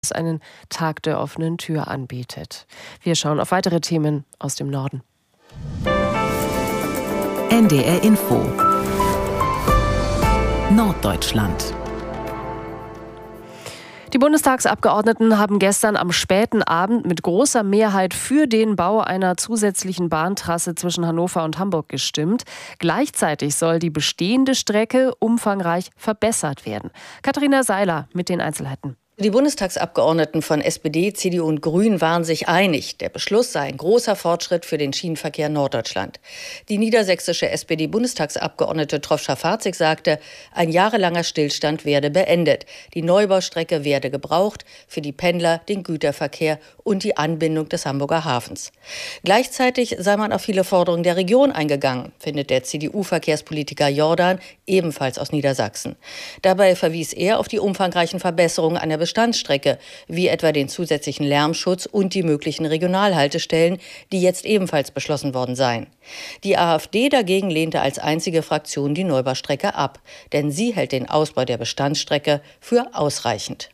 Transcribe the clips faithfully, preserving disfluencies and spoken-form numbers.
einen Tag der offenen Tür anbietet. Wir schauen auf weitere Themen aus dem Norden. N D R Info Norddeutschland. Die Bundestagsabgeordneten haben gestern am späten Abend mit großer Mehrheit für den Bau einer zusätzlichen Bahntrasse zwischen Hannover und Hamburg gestimmt. Gleichzeitig soll die bestehende Strecke umfangreich verbessert werden. Katharina Seiler mit den Einzelheiten. Die Bundestagsabgeordneten von S P D, C D U und Grünen waren sich einig. Der Beschluss sei ein großer Fortschritt für den Schienenverkehr in Norddeutschland. Die niedersächsische S P D-Bundestagsabgeordnete Trofscha-Farzig sagte, ein jahrelanger Stillstand werde beendet. Die Neubaustrecke werde gebraucht für die Pendler, den Güterverkehr und die Anbindung des Hamburger Hafens. Gleichzeitig sei man auf viele Forderungen der Region eingegangen, findet der C D U-Verkehrspolitiker Jordan, ebenfalls aus Niedersachsen. Dabei verwies er auf die umfangreichen Verbesserungen an der Bestandsstrecke, wie etwa den zusätzlichen Lärmschutz und die möglichen Regionalhaltestellen, die jetzt ebenfalls beschlossen worden seien. Die AfD dagegen lehnte als einzige Fraktion die Neubaustrecke ab, denn sie hält den Ausbau der Bestandsstrecke für ausreichend.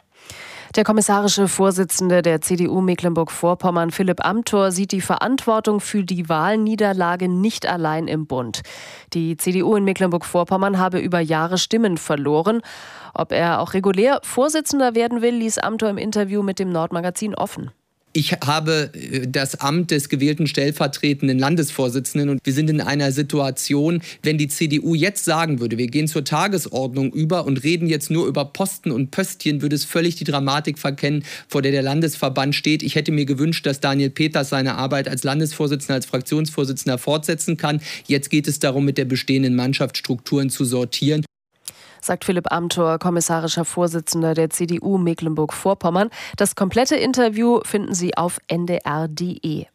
Der kommissarische Vorsitzende der C D U Mecklenburg-Vorpommern, Philipp Amthor, sieht die Verantwortung für die Wahlniederlage nicht allein im Bund. Die C D U in Mecklenburg-Vorpommern habe über Jahre Stimmen verloren. Ob er auch regulär Vorsitzender werden will, ließ Amthor im Interview mit dem Nordmagazin offen. Ich habe das Amt des gewählten stellvertretenden Landesvorsitzenden und wir sind in einer Situation, wenn die C D U jetzt sagen würde, wir gehen zur Tagesordnung über und reden jetzt nur über Posten und Pöstchen, würde es völlig die Dramatik verkennen, vor der der Landesverband steht. Ich hätte mir gewünscht, dass Daniel Peters seine Arbeit als Landesvorsitzender, als Fraktionsvorsitzender fortsetzen kann. Jetzt geht es darum, mit der bestehenden Mannschaftsstrukturen zu sortieren. Sagt Philipp Amthor, kommissarischer Vorsitzender der C D U Mecklenburg-Vorpommern. Das komplette Interview finden Sie auf N D R punkt D E.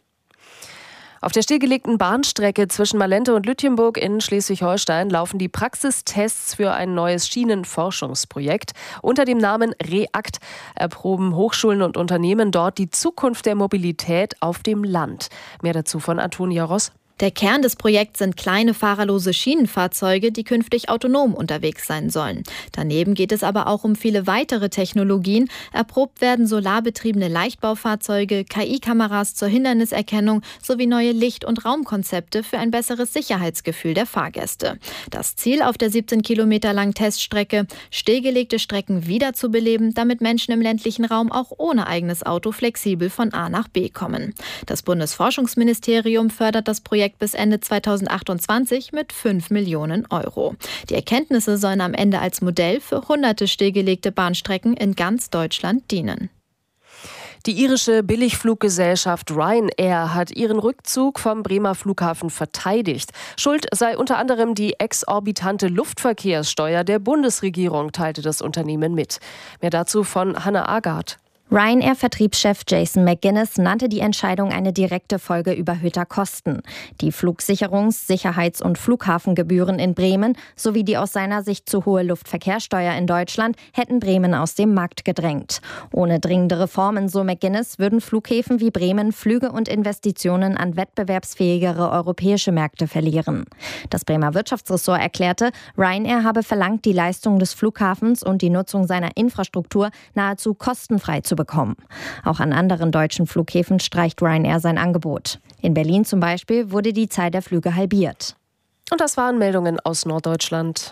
Auf der stillgelegten Bahnstrecke zwischen Malente und Lütjenburg in Schleswig-Holstein laufen die Praxistests für ein neues Schienenforschungsprojekt. Unter dem Namen REACT erproben Hochschulen und Unternehmen dort die Zukunft der Mobilität auf dem Land. Mehr dazu von Antonia Ross. Der Kern des Projekts sind kleine fahrerlose Schienenfahrzeuge, die künftig autonom unterwegs sein sollen. Daneben geht es aber auch um viele weitere Technologien. Erprobt werden solarbetriebene Leichtbaufahrzeuge, K I-Kameras zur Hinderniserkennung sowie neue Licht- und Raumkonzepte für ein besseres Sicherheitsgefühl der Fahrgäste. Das Ziel auf der siebzehn Kilometer langen Teststrecke, stillgelegte Strecken wiederzubeleben, damit Menschen im ländlichen Raum auch ohne eigenes Auto flexibel von A nach B kommen. Das Bundesforschungsministerium fördert das Projekt bis Ende zweitausendachtundzwanzig mit fünf Millionen Euro. Die Erkenntnisse sollen am Ende als Modell für hunderte stillgelegte Bahnstrecken in ganz Deutschland dienen. Die irische Billigfluggesellschaft Ryanair hat ihren Rückzug vom Bremer Flughafen verteidigt. Schuld sei unter anderem die exorbitante Luftverkehrssteuer der Bundesregierung, teilte das Unternehmen mit. Mehr dazu von Hannah Agard. Ryanair-Vertriebschef Jason McGuinness nannte die Entscheidung eine direkte Folge überhöhter Kosten. Die Flugsicherungs-, Sicherheits- und Flughafengebühren in Bremen sowie die aus seiner Sicht zu hohe Luftverkehrssteuer in Deutschland hätten Bremen aus dem Markt gedrängt. Ohne dringende Reformen, so McGuinness, würden Flughäfen wie Bremen Flüge und Investitionen an wettbewerbsfähigere europäische Märkte verlieren. Das Bremer Wirtschaftsressort erklärte, Ryanair habe verlangt, die Leistung des Flughafens und die Nutzung seiner Infrastruktur nahezu kostenfrei zu bekommen. Auch an anderen deutschen Flughäfen streicht Ryanair sein Angebot. In Berlin zum Beispiel wurde die Zahl der Flüge halbiert. Und das waren Meldungen aus Norddeutschland.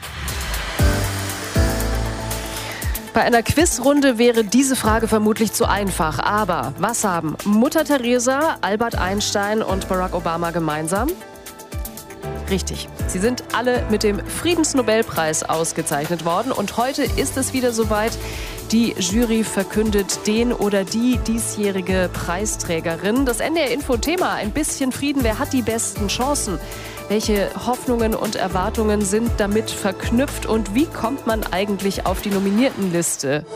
Bei einer Quizrunde wäre diese Frage vermutlich zu einfach. Aber was haben Mutter Teresa, Albert Einstein und Barack Obama gemeinsam? Richtig, sie sind alle mit dem Friedensnobelpreis ausgezeichnet worden. Und heute ist es wieder soweit. Die Jury verkündet den oder die diesjährige Preisträgerin. Das N D R-Info-Thema, ein bisschen Frieden, wer hat die besten Chancen? Welche Hoffnungen und Erwartungen sind damit verknüpft und wie kommt man eigentlich auf die Nominiertenliste?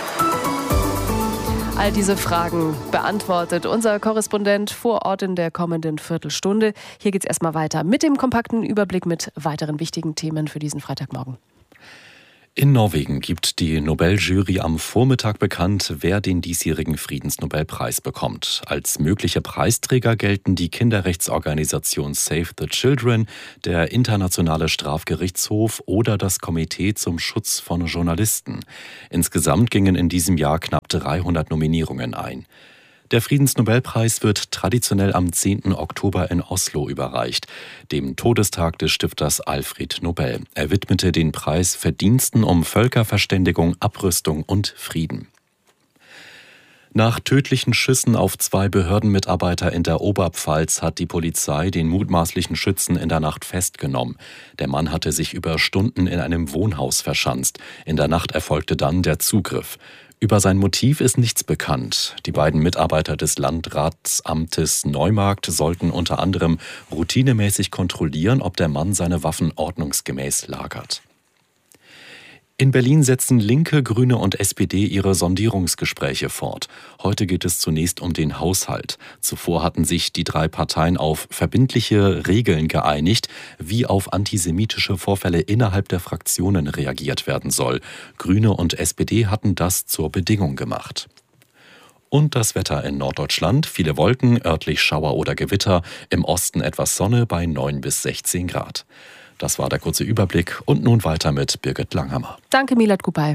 All diese Fragen beantwortet unser Korrespondent vor Ort in der kommenden Viertelstunde. Hier geht's erstmal weiter mit dem kompakten Überblick mit weiteren wichtigen Themen für diesen Freitagmorgen. In Norwegen gibt die Nobeljury am Vormittag bekannt, wer den diesjährigen Friedensnobelpreis bekommt. Als mögliche Preisträger gelten die Kinderrechtsorganisation Save the Children, der Internationale Strafgerichtshof oder das Komitee zum Schutz von Journalisten. Insgesamt gingen in diesem Jahr knapp dreihundert Nominierungen ein. Der Friedensnobelpreis wird traditionell am zehnten Oktober in Oslo überreicht, dem Todestag des Stifters Alfred Nobel. Er widmete den Preis Verdiensten um Völkerverständigung, Abrüstung und Frieden. Nach tödlichen Schüssen auf zwei Behördenmitarbeiter in der Oberpfalz hat die Polizei den mutmaßlichen Schützen in der Nacht festgenommen. Der Mann hatte sich über Stunden in einem Wohnhaus verschanzt. In der Nacht erfolgte dann der Zugriff. Über sein Motiv ist nichts bekannt. Die beiden Mitarbeiter des Landratsamtes Neumarkt sollten unter anderem routinemäßig kontrollieren, ob der Mann seine Waffen ordnungsgemäß lagert. In Berlin setzen Linke, Grüne und S P D ihre Sondierungsgespräche fort. Heute geht es zunächst um den Haushalt. Zuvor hatten sich die drei Parteien auf verbindliche Regeln geeinigt, wie auf antisemitische Vorfälle innerhalb der Fraktionen reagiert werden soll. Grüne und S P D hatten das zur Bedingung gemacht. Und das Wetter in Norddeutschland. Viele Wolken, örtlich Schauer oder Gewitter. Im Osten etwas Sonne bei neun bis sechzehn Grad. Das war der kurze Überblick und nun weiter mit Birgit Langhammer. Danke, Milad Kupay.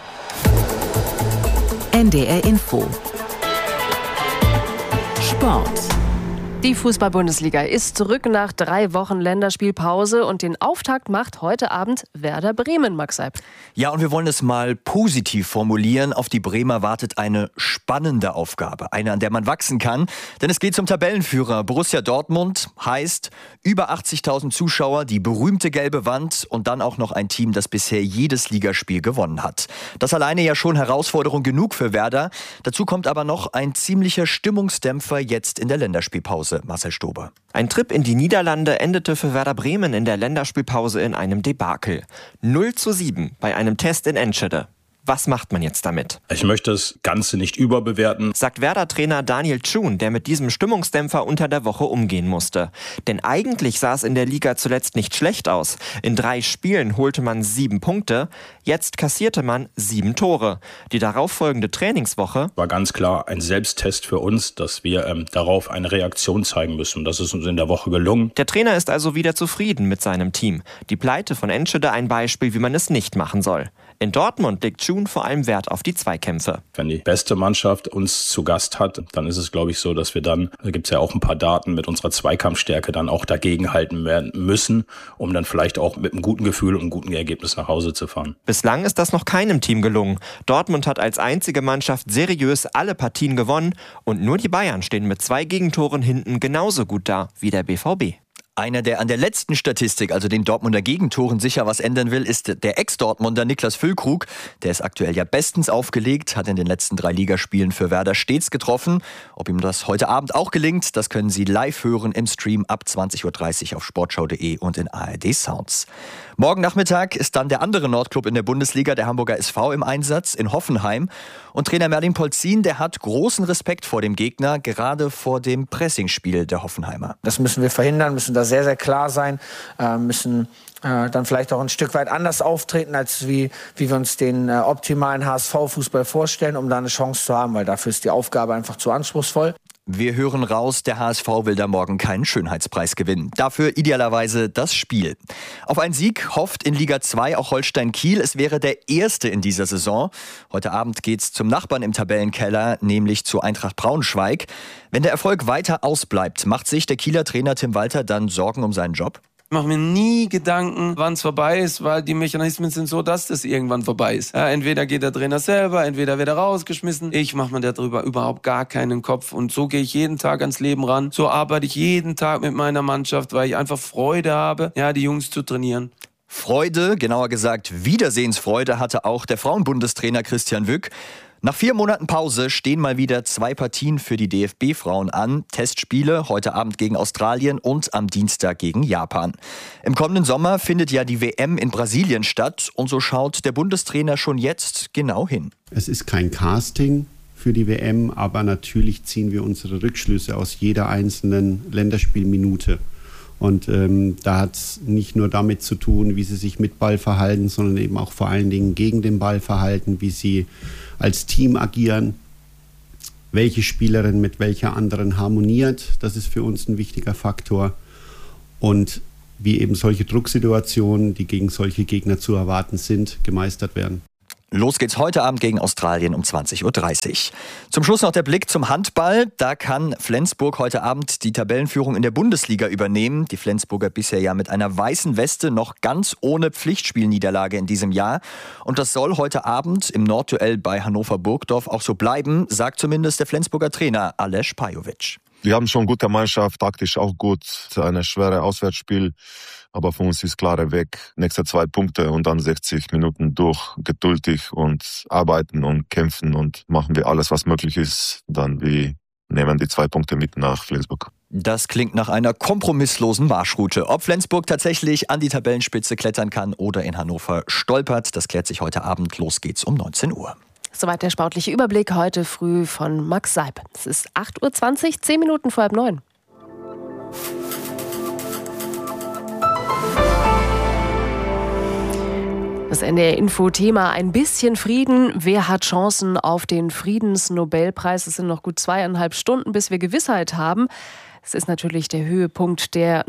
N D R Info. Sport. Die Fußball-Bundesliga ist zurück nach drei Wochen Länderspielpause und den Auftakt macht heute Abend Werder Bremen, Max Seib. Ja, und wir wollen es mal positiv formulieren. Auf die Bremer wartet eine spannende Aufgabe, eine, an der man wachsen kann. Denn es geht zum Tabellenführer Borussia Dortmund, heißt über achtzigtausend Zuschauer, die berühmte gelbe Wand und dann auch noch ein Team, das bisher jedes Ligaspiel gewonnen hat. Das alleine ja schon Herausforderung genug für Werder. Dazu kommt aber noch ein ziemlicher Stimmungsdämpfer jetzt in der Länderspielpause. Marcel Stober. Ein Trip in die Niederlande endete für Werder Bremen in der Länderspielpause in einem Debakel. null zu sieben bei einem Test in Enschede. Was macht man jetzt damit? Ich möchte das Ganze nicht überbewerten, sagt Werder-Trainer Daniel Thun, der mit diesem Stimmungsdämpfer unter der Woche umgehen musste. Denn eigentlich sah es in der Liga zuletzt nicht schlecht aus. In drei Spielen holte man sieben Punkte, jetzt kassierte man sieben Tore. Die darauffolgende Trainingswoche war ganz klar ein Selbsttest für uns, dass wir ähm, darauf eine Reaktion zeigen müssen. Das ist uns in der Woche gelungen. Der Trainer ist also wieder zufrieden mit seinem Team. Die Pleite von Enschede ein Beispiel, wie man es nicht machen soll. In Dortmund legt Thun vor allem Wert auf die Zweikämpfe. Wenn die beste Mannschaft uns zu Gast hat, dann ist es, glaube ich, so, dass wir dann, da gibt es ja auch ein paar Daten, mit unserer Zweikampfstärke dann auch dagegenhalten werden müssen, um dann vielleicht auch mit einem guten Gefühl und einem guten Ergebnis nach Hause zu fahren. Bislang ist das noch keinem Team gelungen. Dortmund hat als einzige Mannschaft seriös alle Partien gewonnen und nur die Bayern stehen mit zwei Gegentoren hinten genauso gut da wie der B V B. Einer, der an der letzten Statistik, also den Dortmunder Gegentoren, sicher was ändern will, ist der Ex-Dortmunder Niklas Füllkrug. Der ist aktuell ja bestens aufgelegt, hat in den letzten drei Ligaspielen für Werder stets getroffen. Ob ihm das heute Abend auch gelingt, das können Sie live hören im Stream ab zwanzig Uhr dreißig auf sportschau punkt de und in A R D Sounds. Morgen Nachmittag ist dann der andere Nordclub in der Bundesliga, der Hamburger S V, im Einsatz in Hoffenheim. Und Trainer Merlin Polzin, der hat großen Respekt vor dem Gegner, gerade vor dem Pressingspiel der Hoffenheimer. Das müssen wir verhindern, müssen da sehr, sehr klar sein, äh, müssen äh, dann vielleicht auch ein Stück weit anders auftreten, als wie, wie wir uns den äh, optimalen H S V-Fußball vorstellen, um da eine Chance zu haben, weil dafür ist die Aufgabe einfach zu anspruchsvoll. Wir hören raus, der H S V will da morgen keinen Schönheitspreis gewinnen. Dafür idealerweise das Spiel. Auf einen Sieg hofft in Liga zwei auch Holstein Kiel. Es wäre der erste in dieser Saison. Heute Abend geht's zum Nachbarn im Tabellenkeller, nämlich zu Eintracht Braunschweig. Wenn der Erfolg weiter ausbleibt, macht sich der Kieler Trainer Tim Walter dann Sorgen um seinen Job? Ich mache mir nie Gedanken, wann es vorbei ist, weil die Mechanismen sind so, dass das irgendwann vorbei ist. Ja, entweder geht der Trainer selber, entweder wird er rausgeschmissen. Ich mache mir darüber überhaupt gar keinen Kopf und so gehe ich jeden Tag ans Leben ran. So arbeite ich jeden Tag mit meiner Mannschaft, weil ich einfach Freude habe, ja, die Jungs zu trainieren. Freude, genauer gesagt Wiedersehensfreude, hatte auch der Frauenbundestrainer Christian Wück. Nach vier Monaten Pause stehen mal wieder zwei Partien für die D F B-Frauen an. Testspiele heute Abend gegen Australien und am Dienstag gegen Japan. Im kommenden Sommer findet ja die W M in Brasilien statt und so schaut der Bundestrainer schon jetzt genau hin. Es ist kein Casting für die W M, aber natürlich ziehen wir unsere Rückschlüsse aus jeder einzelnen Länderspielminute. Und ähm, da hat es nicht nur damit zu tun, wie sie sich mit Ball verhalten, sondern eben auch vor allen Dingen gegen den Ball verhalten, wie sie als Team agieren, welche Spielerin mit welcher anderen harmoniert. Das ist für uns ein wichtiger Faktor. Und wie eben solche Drucksituationen, die gegen solche Gegner zu erwarten sind, gemeistert werden. Los geht's heute Abend gegen Australien um zwanzig Uhr dreißig. Zum Schluss noch der Blick zum Handball. Da kann Flensburg heute Abend die Tabellenführung in der Bundesliga übernehmen. Die Flensburger bisher ja mit einer weißen Weste noch ganz ohne Pflichtspielniederlage in diesem Jahr. Und das soll heute Abend im Nordduell bei Hannover Burgdorf auch so bleiben, sagt zumindest der Flensburger Trainer Aleš Pajovic. Wir haben schon eine gute Mannschaft, taktisch auch gut, eine schwere Auswärtsspiel, aber für uns ist klarer Weg, nächste zwei Punkte und dann sechzig Minuten durch, geduldig und arbeiten und kämpfen und machen wir alles, was möglich ist, dann wir nehmen die zwei Punkte mit nach Flensburg. Das klingt nach einer kompromisslosen Marschroute. Ob Flensburg tatsächlich an die Tabellenspitze klettern kann oder in Hannover stolpert, das klärt sich heute Abend. Los geht's um neunzehn Uhr. Soweit der sportliche Überblick heute früh von Max Seib. Es ist acht Uhr zwanzig, zehn Minuten vor halb neun. Das N D R-Info-Thema: ein bisschen Frieden. Wer hat Chancen auf den Friedensnobelpreis? Es sind noch gut zweieinhalb Stunden, bis wir Gewissheit haben. Es ist natürlich der Höhepunkt der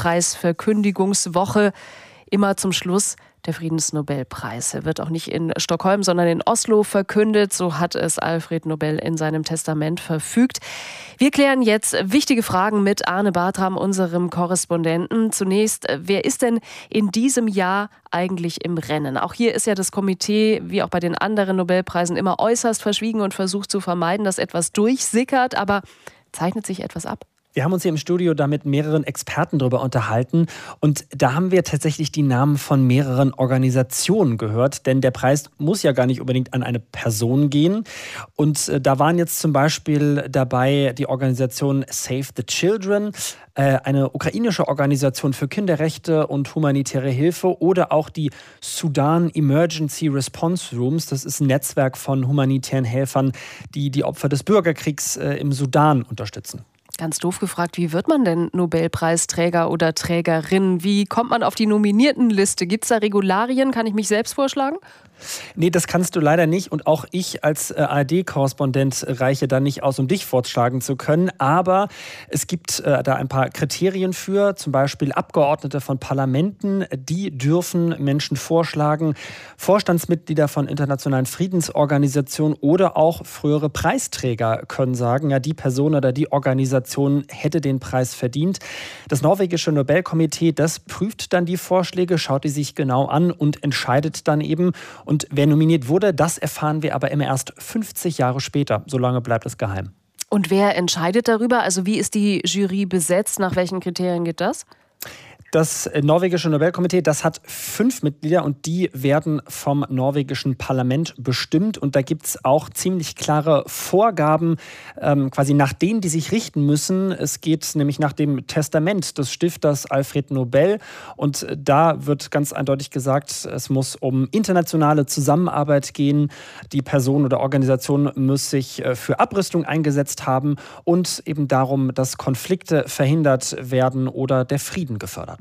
Nobelpreisverkündigungswoche. Immer zum Schluss der Friedensnobelpreis. Er wird auch nicht in Stockholm, sondern in Oslo verkündet. So hat es Alfred Nobel in seinem Testament verfügt. Wir klären jetzt wichtige Fragen mit Arne Bartram, unserem Korrespondenten. Zunächst, wer ist denn in diesem Jahr eigentlich im Rennen? Auch hier ist ja das Komitee, wie auch bei den anderen Nobelpreisen, immer äußerst verschwiegen und versucht zu vermeiden, dass etwas durchsickert. Aber zeichnet sich etwas ab? Wir haben uns hier im Studio da mit mehreren Experten darüber unterhalten und da haben wir tatsächlich die Namen von mehreren Organisationen gehört, denn der Preis muss ja gar nicht unbedingt an eine Person gehen. Und da waren jetzt zum Beispiel dabei die Organisation Save the Children, eine ukrainische Organisation für Kinderrechte und humanitäre Hilfe oder auch die Sudan Emergency Response Rooms. Das ist ein Netzwerk von humanitären Helfern, die die Opfer des Bürgerkriegs im Sudan unterstützen. Ganz doof gefragt, wie wird man denn Nobelpreisträger oder Trägerin? Wie kommt man auf die Nominiertenliste? Gibt es da Regularien? Kann ich mich selbst vorschlagen? Nee, das kannst du leider nicht. Und auch ich als A R D-Korrespondent reiche da nicht aus, um dich vorschlagen zu können. Aber es gibt äh, da ein paar Kriterien für. Zum Beispiel Abgeordnete von Parlamenten, die dürfen Menschen vorschlagen. Vorstandsmitglieder von internationalen Friedensorganisationen oder auch frühere Preisträger können sagen, ja, die Person oder die Organisation hätte den Preis verdient. Das norwegische Nobelkomitee, das prüft dann die Vorschläge, schaut die sich genau an und entscheidet dann eben. Und wer nominiert wurde, das erfahren wir aber immer erst fünfzig Jahre später. So lange bleibt es geheim. Und wer entscheidet darüber? Also wie ist die Jury besetzt? Nach welchen Kriterien geht das? Das norwegische Nobelkomitee, das hat fünf Mitglieder und die werden vom norwegischen Parlament bestimmt. Und da gibt es auch ziemlich klare Vorgaben, ähm, quasi nach denen die sich richten müssen. Es geht nämlich nach dem Testament des Stifters Alfred Nobel. Und da wird ganz eindeutig gesagt, es muss um internationale Zusammenarbeit gehen. Die Person oder Organisation muss sich für Abrüstung eingesetzt haben und eben darum, dass Konflikte verhindert werden oder der Frieden gefördert.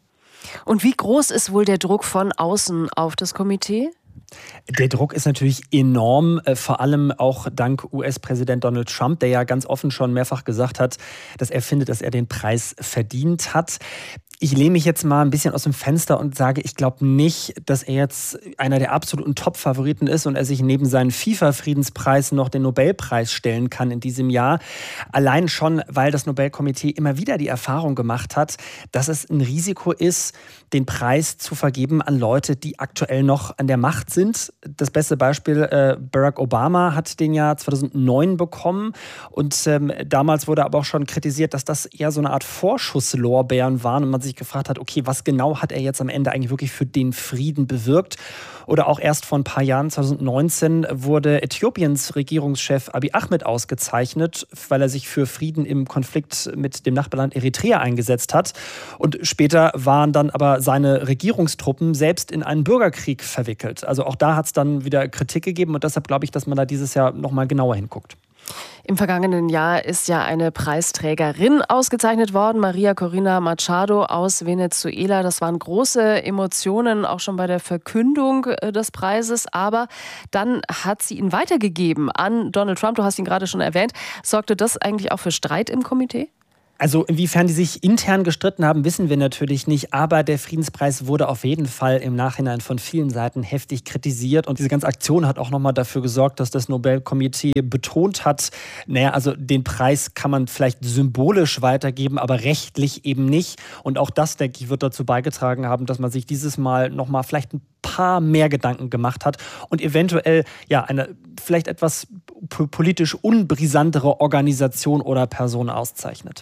Und wie groß ist wohl der Druck von außen auf das Komitee? Der Druck ist natürlich enorm, vor allem auch dank U S-Präsident Donald Trump, der ja ganz offen schon mehrfach gesagt hat, dass er findet, dass er den Preis verdient hat. Ich lehne mich jetzt mal ein bisschen aus dem Fenster und sage, ich glaube nicht, dass er jetzt einer der absoluten Top-Favoriten ist und er sich neben seinen FIFA-Friedenspreis noch den Nobelpreis stellen kann in diesem Jahr. Allein schon, weil das Nobelkomitee immer wieder die Erfahrung gemacht hat, dass es ein Risiko ist, den Preis zu vergeben an Leute, die aktuell noch an der Macht sind. Das beste Beispiel, äh, Barack Obama hat den ja zweitausendneun bekommen und ähm, damals wurde aber auch schon kritisiert, dass das eher so eine Art Vorschusslorbeeren waren und man sich gefragt hat, okay, was genau hat er jetzt am Ende eigentlich wirklich für den Frieden bewirkt? Oder auch erst vor ein paar Jahren, zweitausendneunzehn, wurde Äthiopiens Regierungschef Abiy Ahmed ausgezeichnet, weil er sich für Frieden im Konflikt mit dem Nachbarland Eritrea eingesetzt hat. Und später waren dann aber seine Regierungstruppen selbst in einen Bürgerkrieg verwickelt. Also auch da hat es dann wieder Kritik gegeben und deshalb glaube ich, dass man da dieses Jahr nochmal genauer hinguckt. Im vergangenen Jahr ist ja eine Preisträgerin ausgezeichnet worden, Maria Corina Machado aus Venezuela. Das waren große Emotionen, auch schon bei der Verkündung des Preises. Aber dann hat sie ihn weitergegeben an Donald Trump. Du hast ihn gerade schon erwähnt. Sorgte das eigentlich auch für Streit im Komitee? Also inwiefern die sich intern gestritten haben, wissen wir natürlich nicht. Aber der Friedenspreis wurde auf jeden Fall im Nachhinein von vielen Seiten heftig kritisiert. Und diese ganze Aktion hat auch nochmal dafür gesorgt, dass das Nobelkomitee betont hat, naja, also den Preis kann man vielleicht symbolisch weitergeben, aber rechtlich eben nicht. Und auch das, denke ich, wird dazu beigetragen haben, dass man sich dieses Mal nochmal vielleicht ein paar mehr Gedanken gemacht hat und eventuell ja eine vielleicht etwas politisch unbrisantere Organisation oder Person auszeichnet.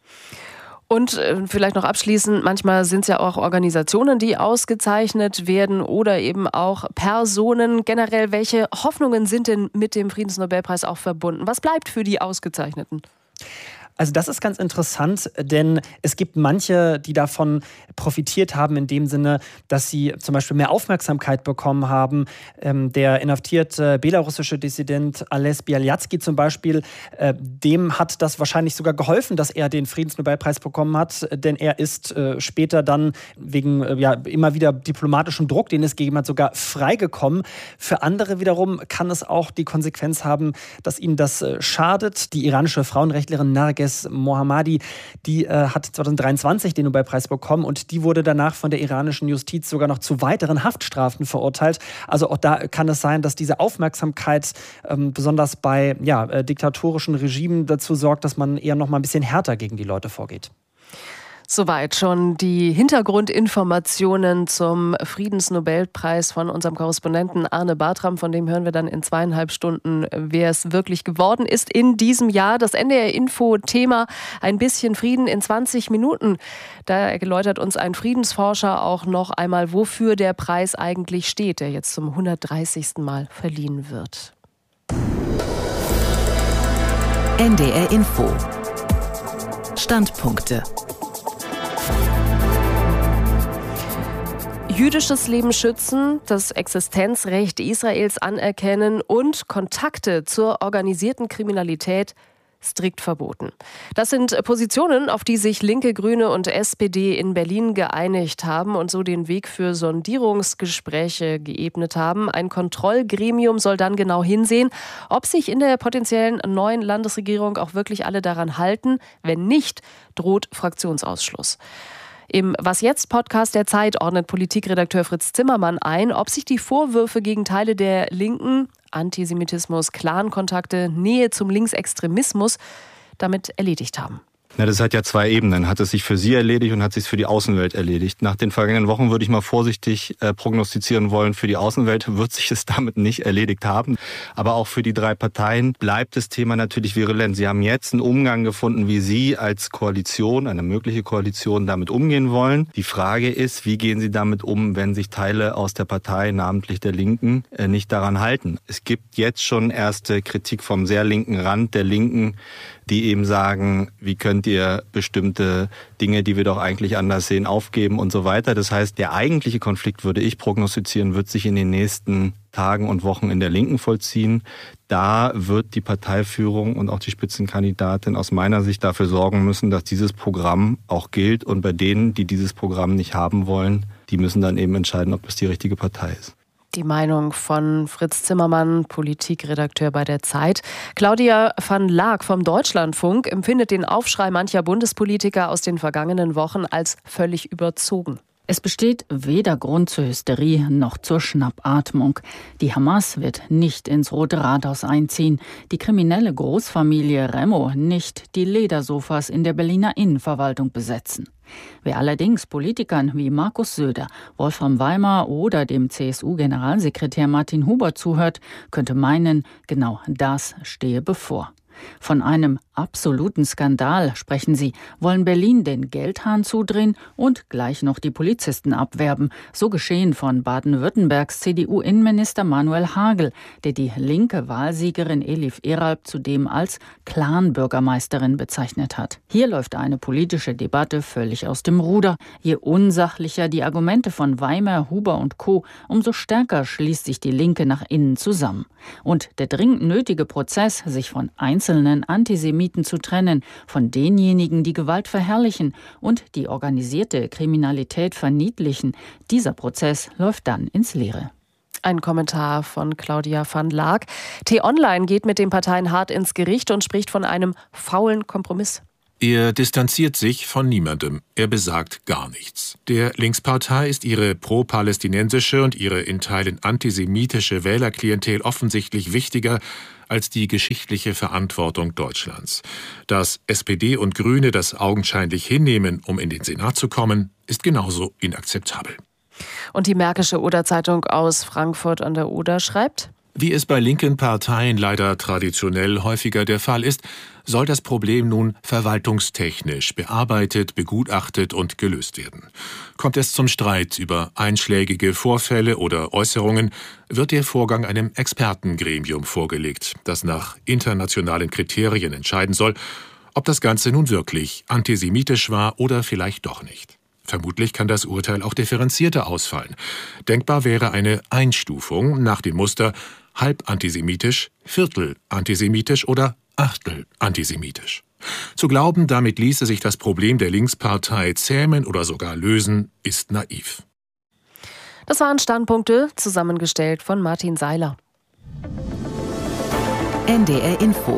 Und vielleicht noch abschließend, manchmal sind es ja auch Organisationen, die ausgezeichnet werden oder eben auch Personen. Generell, welche Hoffnungen sind denn mit dem Friedensnobelpreis auch verbunden? Was bleibt für die Ausgezeichneten? Also das ist ganz interessant, denn es gibt manche, die davon profitiert haben in dem Sinne, dass sie zum Beispiel mehr Aufmerksamkeit bekommen haben. Ähm, der inhaftierte belarussische Dissident Ales Bialyatsky zum Beispiel, äh, dem hat das wahrscheinlich sogar geholfen, dass er den Friedensnobelpreis bekommen hat, denn er ist äh, später dann wegen äh, ja, immer wieder diplomatischem Druck, den es gegeben hat, sogar freigekommen. Für andere wiederum kann es auch die Konsequenz haben, dass ihnen das äh, schadet. Die iranische Frauenrechtlerin Narges Mohammadi, die äh, hat zwanzig dreiundzwanzig den Nobelpreis bekommen und die wurde danach von der iranischen Justiz sogar noch zu weiteren Haftstrafen verurteilt. Also auch da kann es sein, dass diese Aufmerksamkeit ähm, besonders bei ja, äh, diktatorischen Regimen dazu sorgt, dass man eher noch mal ein bisschen härter gegen die Leute vorgeht. Soweit schon die Hintergrundinformationen zum Friedensnobelpreis von unserem Korrespondenten Arne Bartram. Von dem hören wir dann in zweieinhalb Stunden, wer es wirklich geworden ist in diesem Jahr. Das N D R-Info-Thema ein bisschen Frieden in zwanzig Minuten. Da erläutert uns ein Friedensforscher auch noch einmal, wofür der Preis eigentlich steht, der jetzt zum hundertdreißigsten Mal verliehen wird. N D R-Info. Standpunkte. Jüdisches Leben schützen, das Existenzrecht Israels anerkennen und Kontakte zur organisierten Kriminalität strikt verboten. Das sind Positionen, auf die sich Linke, Grüne und S P D in Berlin geeinigt haben und so den Weg für Sondierungsgespräche geebnet haben. Ein Kontrollgremium soll dann genau hinsehen, ob sich in der potenziellen neuen Landesregierung auch wirklich alle daran halten. Wenn nicht, droht Fraktionsausschluss. Im Was jetzt Podcast der Zeit ordnet Politikredakteur Fritz Zimmermann ein, ob sich die Vorwürfe gegen Teile der Linken, Antisemitismus, Clankontakte, Nähe zum Linksextremismus damit erledigt haben. Ja, das hat ja zwei Ebenen. Hat es sich für Sie erledigt und hat es sich für die Außenwelt erledigt. Nach den vergangenen Wochen würde ich mal vorsichtig äh, prognostizieren wollen, für die Außenwelt wird sich es damit nicht erledigt haben. Aber auch für die drei Parteien bleibt das Thema natürlich virulent. Sie haben jetzt einen Umgang gefunden, wie Sie als Koalition, eine mögliche Koalition, damit umgehen wollen. Die Frage ist, wie gehen Sie damit um, wenn sich Teile aus der Partei, namentlich der Linken, äh, nicht daran halten? Es gibt jetzt schon erste Kritik vom sehr linken Rand der Linken, die eben sagen, wie könnt ihr bestimmte Dinge, die wir doch eigentlich anders sehen, aufgeben und so weiter. Das heißt, der eigentliche Konflikt, würde ich prognostizieren, wird sich in den nächsten Tagen und Wochen in der Linken vollziehen. Da wird die Parteiführung und auch die Spitzenkandidatin aus meiner Sicht dafür sorgen müssen, dass dieses Programm auch gilt. Und bei denen, die dieses Programm nicht haben wollen, die müssen dann eben entscheiden, ob es die richtige Partei ist. Die Meinung von Fritz Zimmermann, Politikredakteur bei der Zeit. Claudia van Laak vom Deutschlandfunk empfindet den Aufschrei mancher Bundespolitiker aus den vergangenen Wochen als völlig überzogen. Es besteht weder Grund zur Hysterie noch zur Schnappatmung. Die Hamas wird nicht ins Rote Rathaus einziehen, die kriminelle Großfamilie Remo nicht die Ledersofas in der Berliner Innenverwaltung besetzen. Wer allerdings Politikern wie Markus Söder, Wolfram Weimar oder dem C S U-Generalsekretär Martin Huber zuhört, könnte meinen, genau das stehe bevor. Von einem absoluten Skandal, sprechen sie, wollen Berlin den Geldhahn zudrehen und gleich noch die Polizisten abwerben. So geschehen von Baden-Württembergs C D U-Innenminister Manuel Hagel, der die linke Wahlsiegerin Elif Eralp zudem als Clan-Bürgermeisterin bezeichnet hat. Hier läuft eine politische Debatte völlig aus dem Ruder. Je unsachlicher die Argumente von Weimer, Huber und Co., umso stärker schließt sich die Linke nach innen zusammen. Und der dringend nötige Prozess, sich von einzelnen Antisemiten zu trennen, von denjenigen, die Gewalt verherrlichen und die organisierte Kriminalität verniedlichen, dieser Prozess läuft dann ins Leere. Ein Kommentar von Claudia van Laak. T-Online geht mit den Parteien hart ins Gericht und spricht von einem faulen Kompromiss. Er distanziert sich von niemandem. Er besagt gar nichts. Der Linkspartei ist ihre pro-palästinensische und ihre in Teilen antisemitische Wählerklientel offensichtlich wichtiger als die geschichtliche Verantwortung Deutschlands. Dass S P D und Grüne das augenscheinlich hinnehmen, um in den Senat zu kommen, ist genauso inakzeptabel. Und die Märkische Oder-Zeitung aus Frankfurt an der Oder schreibt: Wie es bei linken Parteien leider traditionell häufiger der Fall ist, soll das Problem nun verwaltungstechnisch bearbeitet, begutachtet und gelöst werden. Kommt es zum Streit über einschlägige Vorfälle oder Äußerungen, wird der Vorgang einem Expertengremium vorgelegt, das nach internationalen Kriterien entscheiden soll, ob das Ganze nun wirklich antisemitisch war oder vielleicht doch nicht. Vermutlich kann das Urteil auch differenzierter ausfallen. Denkbar wäre eine Einstufung nach dem Muster halb antisemitisch, Viertel antisemitisch oder Achtel antisemitisch. Zu glauben, damit ließe sich das Problem der Linkspartei zähmen oder sogar lösen, ist naiv. Das waren Standpunkte, zusammengestellt von Martin Seiler. N D R Info.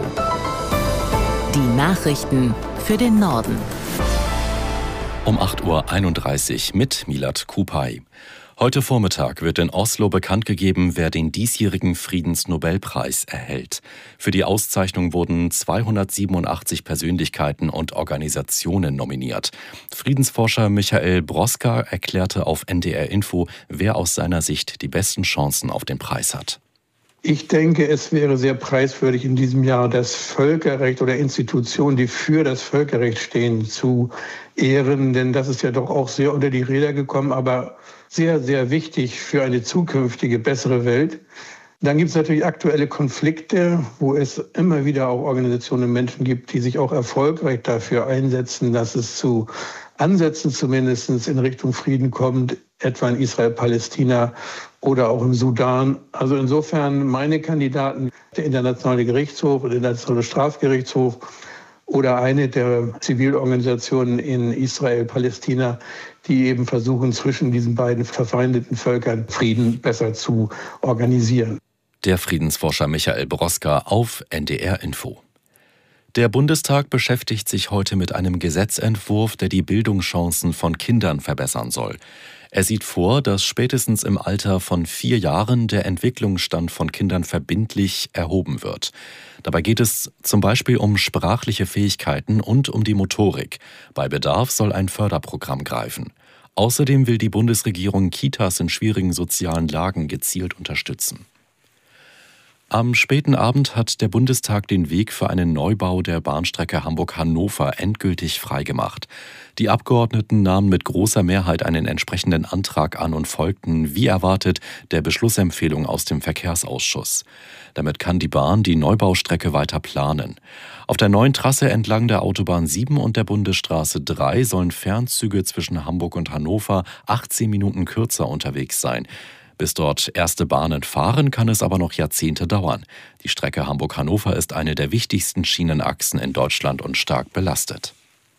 Die Nachrichten für den Norden. Um acht Uhr einunddreißig mit Milad Kupay. Heute Vormittag wird in Oslo bekannt gegeben, wer den diesjährigen Friedensnobelpreis erhält. Für die Auszeichnung wurden zweihundertsiebenundachtzig Persönlichkeiten und Organisationen nominiert. Friedensforscher Michael Broska erklärte auf N D R Info, wer aus seiner Sicht die besten Chancen auf den Preis hat. Ich denke, es wäre sehr preiswürdig in diesem Jahr, das Völkerrecht oder Institutionen, die für das Völkerrecht stehen, zu ehren. Denn das ist ja doch auch sehr unter die Räder gekommen, aber sehr, sehr wichtig für eine zukünftige, bessere Welt. Dann gibt es natürlich aktuelle Konflikte, wo es immer wieder auch Organisationen und Menschen gibt, die sich auch erfolgreich dafür einsetzen, dass es zu Ansätzen zumindest in Richtung Frieden kommt, etwa in Israel, Palästina oder auch im Sudan. Also insofern meine Kandidaten, der Internationale Gerichtshof oder der Internationale Strafgerichtshof oder eine der Zivilorganisationen in Israel, Palästina, die eben versuchen, zwischen diesen beiden verfeindeten Völkern Frieden besser zu organisieren. Der Friedensforscher Michael Broska auf N D R Info. Der Bundestag beschäftigt sich heute mit einem Gesetzentwurf, der die Bildungschancen von Kindern verbessern soll. Er sieht vor, dass spätestens im Alter von vier Jahren der Entwicklungsstand von Kindern verbindlich erhoben wird. Dabei geht es zum Beispiel um sprachliche Fähigkeiten und um die Motorik. Bei Bedarf soll ein Förderprogramm greifen. Außerdem will die Bundesregierung Kitas in schwierigen sozialen Lagen gezielt unterstützen. Am späten Abend hat der Bundestag den Weg für einen Neubau der Bahnstrecke Hamburg-Hannover endgültig freigemacht. Die Abgeordneten nahmen mit großer Mehrheit einen entsprechenden Antrag an und folgten, wie erwartet, der Beschlussempfehlung aus dem Verkehrsausschuss. Damit kann die Bahn die Neubaustrecke weiter planen. Auf der neuen Trasse entlang der Autobahn sieben und der Bundesstraße drei sollen Fernzüge zwischen Hamburg und Hannover achtzehn Minuten kürzer unterwegs sein. Bis dort erste Bahnen fahren, kann es aber noch Jahrzehnte dauern. Die Strecke Hamburg-Hannover ist eine der wichtigsten Schienenachsen in Deutschland und stark belastet.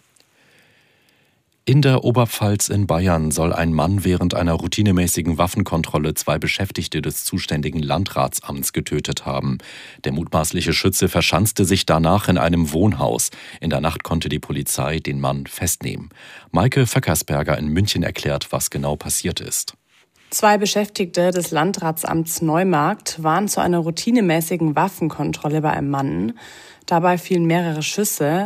In der Oberpfalz in Bayern soll ein Mann während einer routinemäßigen Waffenkontrolle zwei Beschäftigte des zuständigen Landratsamts getötet haben. Der mutmaßliche Schütze verschanzte sich danach in einem Wohnhaus. In der Nacht konnte die Polizei den Mann festnehmen. Maike Vöckersberger in München erklärt, was genau passiert ist. Zwei Beschäftigte des Landratsamts Neumarkt waren zu einer routinemäßigen Waffenkontrolle bei einem Mann. Dabei fielen mehrere Schüsse.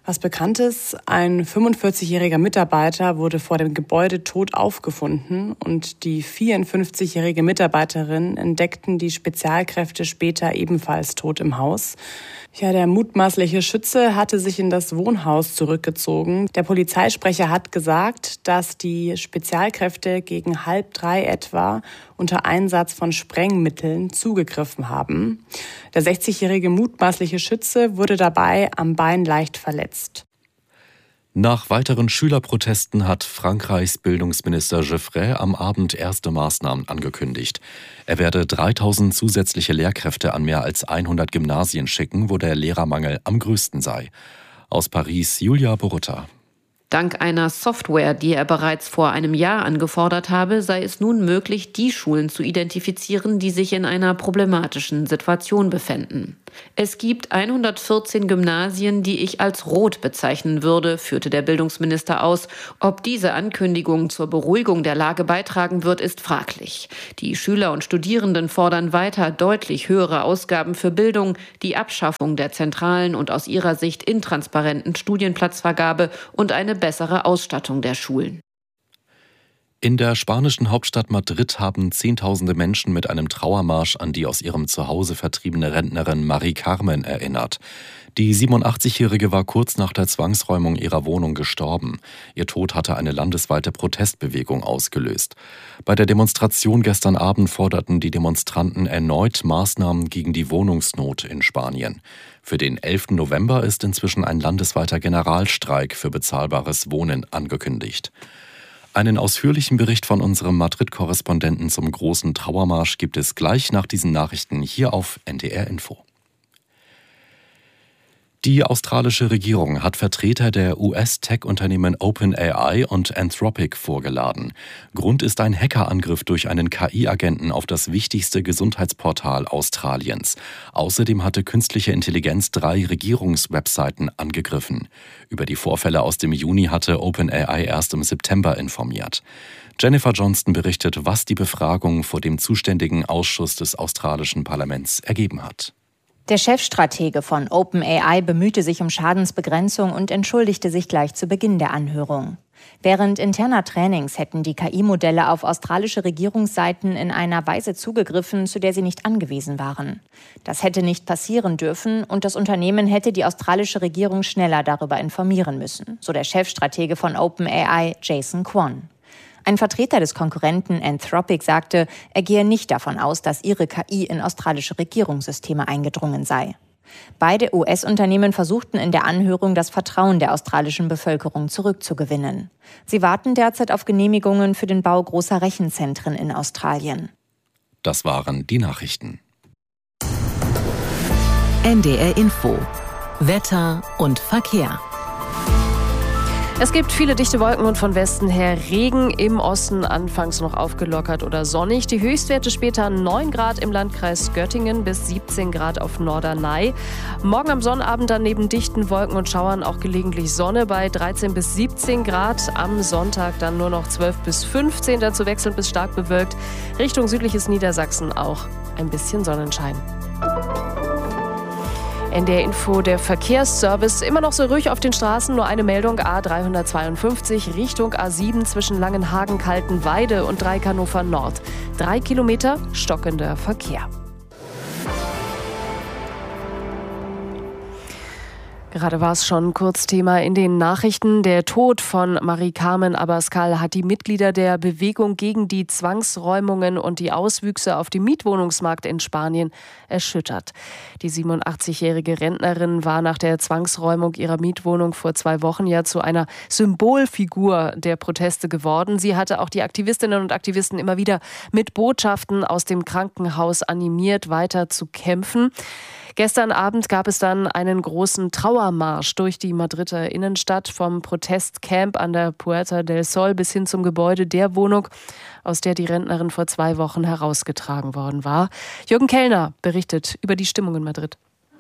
Was bekannt ist, ein fünfundvierzigjähriger Mitarbeiter wurde vor dem Gebäude tot aufgefunden und die vierundfünfzigjährige Mitarbeiterin entdeckten die Spezialkräfte später ebenfalls tot im Haus. Ja, der mutmaßliche Schütze hatte sich in das Wohnhaus zurückgezogen. Der Polizeisprecher hat gesagt, dass die Spezialkräfte gegen halb drei etwa unter Einsatz von Sprengmitteln zugegriffen haben. Der sechzigjährige mutmaßliche Schütze wurde dabei am Bein leicht verletzt. Nach weiteren Schülerprotesten hat Frankreichs Bildungsminister Geoffrey am Abend erste Maßnahmen angekündigt. Er werde dreitausend zusätzliche Lehrkräfte an mehr als hundert Gymnasien schicken, wo der Lehrermangel am größten sei. Aus Paris, Julia Borutta. Dank einer Software, die er bereits vor einem Jahr angefordert habe, sei es nun möglich, die Schulen zu identifizieren, die sich in einer problematischen Situation befänden. Es gibt hundertvierzehn Gymnasien, die ich als rot bezeichnen würde, führte der Bildungsminister aus. Ob diese Ankündigung zur Beruhigung der Lage beitragen wird, ist fraglich. Die Schüler und Studierenden fordern weiter deutlich höhere Ausgaben für Bildung, die Abschaffung der zentralen und aus ihrer Sicht intransparenten Studienplatzvergabe und eine bessere Ausstattung der Schulen. In der spanischen Hauptstadt Madrid haben Zehntausende Menschen mit einem Trauermarsch an die aus ihrem Zuhause vertriebene Rentnerin Mari Carmen erinnert. Die siebenundachtzigjährige war kurz nach der Zwangsräumung ihrer Wohnung gestorben. Ihr Tod hatte eine landesweite Protestbewegung ausgelöst. Bei der Demonstration gestern Abend forderten die Demonstranten erneut Maßnahmen gegen die Wohnungsnot in Spanien. Für den elften November ist inzwischen ein landesweiter Generalstreik für bezahlbares Wohnen angekündigt. Einen ausführlichen Bericht von unserem Madrid-Korrespondenten zum großen Trauermarsch gibt es gleich nach diesen Nachrichten hier auf N D R Info. Die australische Regierung hat Vertreter der U S-Tech-Unternehmen OpenAI und Anthropic vorgeladen. Grund ist ein Hackerangriff durch einen K I-Agenten auf das wichtigste Gesundheitsportal Australiens. Außerdem hatte künstliche Intelligenz drei Regierungswebseiten angegriffen. Über die Vorfälle aus dem Juni hatte OpenAI erst im September informiert. Jennifer Johnston berichtet, was die Befragung vor dem zuständigen Ausschuss des australischen Parlaments ergeben hat. Der Chefstratege von OpenAI bemühte sich um Schadensbegrenzung und entschuldigte sich gleich zu Beginn der Anhörung. Während interner Trainings hätten die K I-Modelle auf australische Regierungsseiten in einer Weise zugegriffen, zu der sie nicht angewiesen waren. Das hätte nicht passieren dürfen und das Unternehmen hätte die australische Regierung schneller darüber informieren müssen, so der Chefstratege von OpenAI, Jason Kwon. Ein Vertreter des Konkurrenten Anthropic sagte, er gehe nicht davon aus, dass ihre K I in australische Regierungssysteme eingedrungen sei. Beide U S-Unternehmen versuchten in der Anhörung, das Vertrauen der australischen Bevölkerung zurückzugewinnen. Sie warten derzeit auf Genehmigungen für den Bau großer Rechenzentren in Australien. Das waren die Nachrichten. N D R Info. Wetter und Verkehr. Es gibt viele dichte Wolken und von Westen her Regen, im Osten anfangs noch aufgelockert oder sonnig. Die Höchstwerte später neun Grad im Landkreis Göttingen bis siebzehn Grad auf Norderney. Morgen am Sonnabend dann neben dichten Wolken und Schauern auch gelegentlich Sonne bei dreizehn bis siebzehn Grad. Am Sonntag dann nur noch zwölf bis fünfzehn, dazu wechselnd bis stark bewölkt. Richtung südliches Niedersachsen auch ein bisschen Sonnenschein. N D R Info, der Verkehrsservice. Immer noch so ruhig auf den Straßen, nur eine Meldung. A dreihundertzweiundfünfzig Richtung A sieben zwischen Langenhagen, Kaltenweide und Dreieck Hannover Nord. Drei Kilometer stockender Verkehr. Gerade war es schon kurz Thema in den Nachrichten. Der Tod von Mari Carmen Abascal hat die Mitglieder der Bewegung gegen die Zwangsräumungen und die Auswüchse auf dem Mietwohnungsmarkt in Spanien erschüttert. Die siebenundachtzigjährige Rentnerin war nach der Zwangsräumung ihrer Mietwohnung vor zwei Wochen ja zu einer Symbolfigur der Proteste geworden. Sie hatte auch die Aktivistinnen und Aktivisten immer wieder mit Botschaften aus dem Krankenhaus animiert, weiter zu kämpfen. Gestern Abend gab es dann einen großen Trauermarsch durch die Madrider Innenstadt vom Protestcamp an der Puerta del Sol bis hin zum Gebäude der Wohnung, aus der die Rentnerin vor zwei Wochen herausgetragen worden war. Jürgen Kellner berichtet über die Stimmung in Madrid.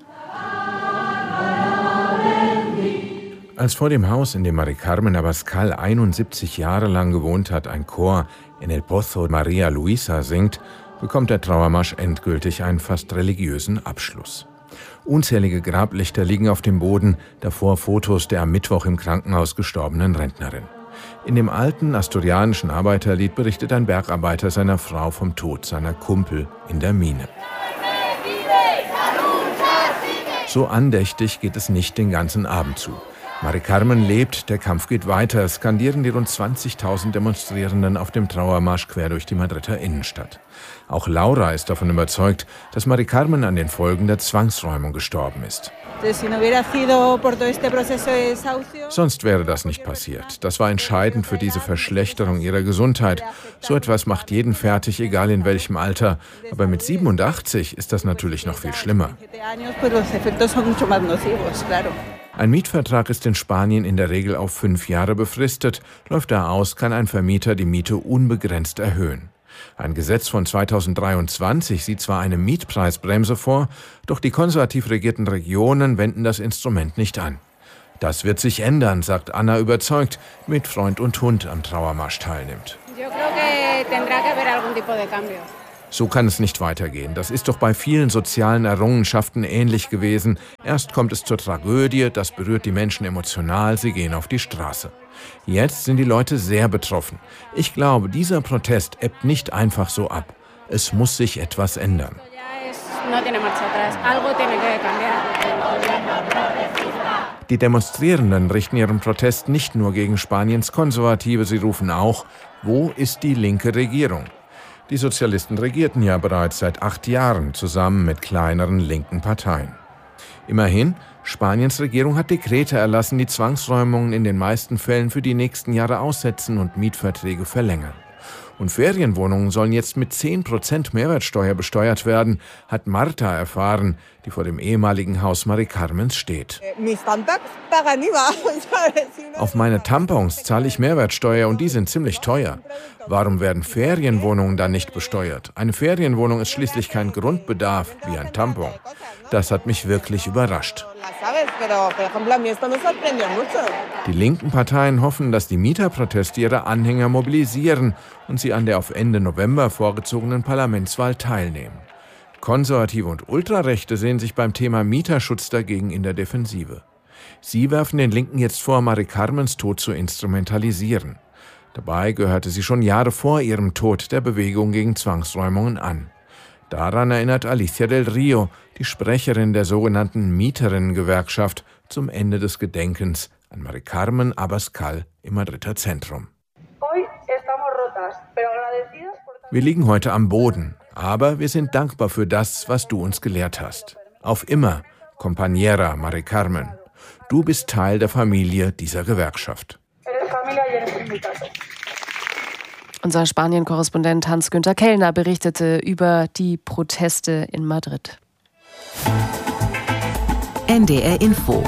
Als vor dem Haus, in dem Mari Carmen Abascal einundsiebzig Jahre lang gewohnt hat, ein Chor in El Pozo Maria Luisa singt, bekommt der Trauermarsch endgültig einen fast religiösen Abschluss. Unzählige Grablichter liegen auf dem Boden, davor Fotos der am Mittwoch im Krankenhaus gestorbenen Rentnerin. In dem alten asturianischen Arbeiterlied berichtet ein Bergarbeiter seiner Frau vom Tod seiner Kumpel in der Mine. So andächtig geht es nicht den ganzen Abend zu. Mari Carmen lebt, der Kampf geht weiter, skandieren die rund zwanzigtausend Demonstrierenden auf dem Trauermarsch quer durch die Madrider Innenstadt. Auch Laura ist davon überzeugt, dass Mari Carmen an den Folgen der Zwangsräumung gestorben ist. Sonst wäre das nicht passiert. Das war entscheidend für diese Verschlechterung ihrer Gesundheit. So etwas macht jeden fertig, egal in welchem Alter. Aber mit siebenundachtzig ist das natürlich noch viel schlimmer. Ein Mietvertrag ist in Spanien in der Regel auf fünf Jahre befristet. Läuft er aus, kann ein Vermieter die Miete unbegrenzt erhöhen. Ein Gesetz von zweitausenddreiundzwanzig sieht zwar eine Mietpreisbremse vor, doch die konservativ regierten Regionen wenden das Instrument nicht an. Das wird sich ändern, sagt Anna überzeugt, die mit Freund und Hund am Trauermarsch teilnimmt. So kann es nicht weitergehen. Das ist doch bei vielen sozialen Errungenschaften ähnlich gewesen. Erst kommt es zur Tragödie, das berührt die Menschen emotional, sie gehen auf die Straße. Jetzt sind die Leute sehr betroffen. Ich glaube, dieser Protest ebbt nicht einfach so ab. Es muss sich etwas ändern. Die Demonstrierenden richten ihren Protest nicht nur gegen Spaniens Konservative, sie rufen auch: Wo ist die linke Regierung? Die Sozialisten regierten ja bereits seit acht Jahren zusammen mit kleineren linken Parteien. Immerhin, Spaniens Regierung hat Dekrete erlassen, die Zwangsräumungen in den meisten Fällen für die nächsten Jahre aussetzen und Mietverträge verlängern. Und Ferienwohnungen sollen jetzt mit zehn Prozent Mehrwertsteuer besteuert werden, hat Marta erfahren, die vor dem ehemaligen Haus Mari Carmens steht. Auf meine Tampons zahle ich Mehrwertsteuer und die sind ziemlich teuer. Warum werden Ferienwohnungen dann nicht besteuert? Eine Ferienwohnung ist schließlich kein Grundbedarf wie ein Tampon. Das hat mich wirklich überrascht. Die linken Parteien hoffen, dass die Mieterproteste ihre Anhänger mobilisieren und sie an der auf Ende November vorgezogenen Parlamentswahl teilnehmen. Konservative und Ultrarechte sehen sich beim Thema Mieterschutz dagegen in der Defensive. Sie werfen den Linken jetzt vor, Mari Carmens Tod zu instrumentalisieren. Dabei gehörte sie schon Jahre vor ihrem Tod der Bewegung gegen Zwangsräumungen an. Daran erinnert Alicia del Rio, die Sprecherin der sogenannten Mieterinnengewerkschaft, zum Ende des Gedenkens an Mari Carmen Abascal im Madrider Zentrum. Wir liegen heute am Boden, aber wir sind dankbar für das, was du uns gelehrt hast. Auf immer, Compañera Mari Carmen. Du bist Teil der Familie dieser Gewerkschaft. Unser Spanien-Korrespondent Hans-Günther Kellner berichtete über die Proteste in Madrid. N D R Info.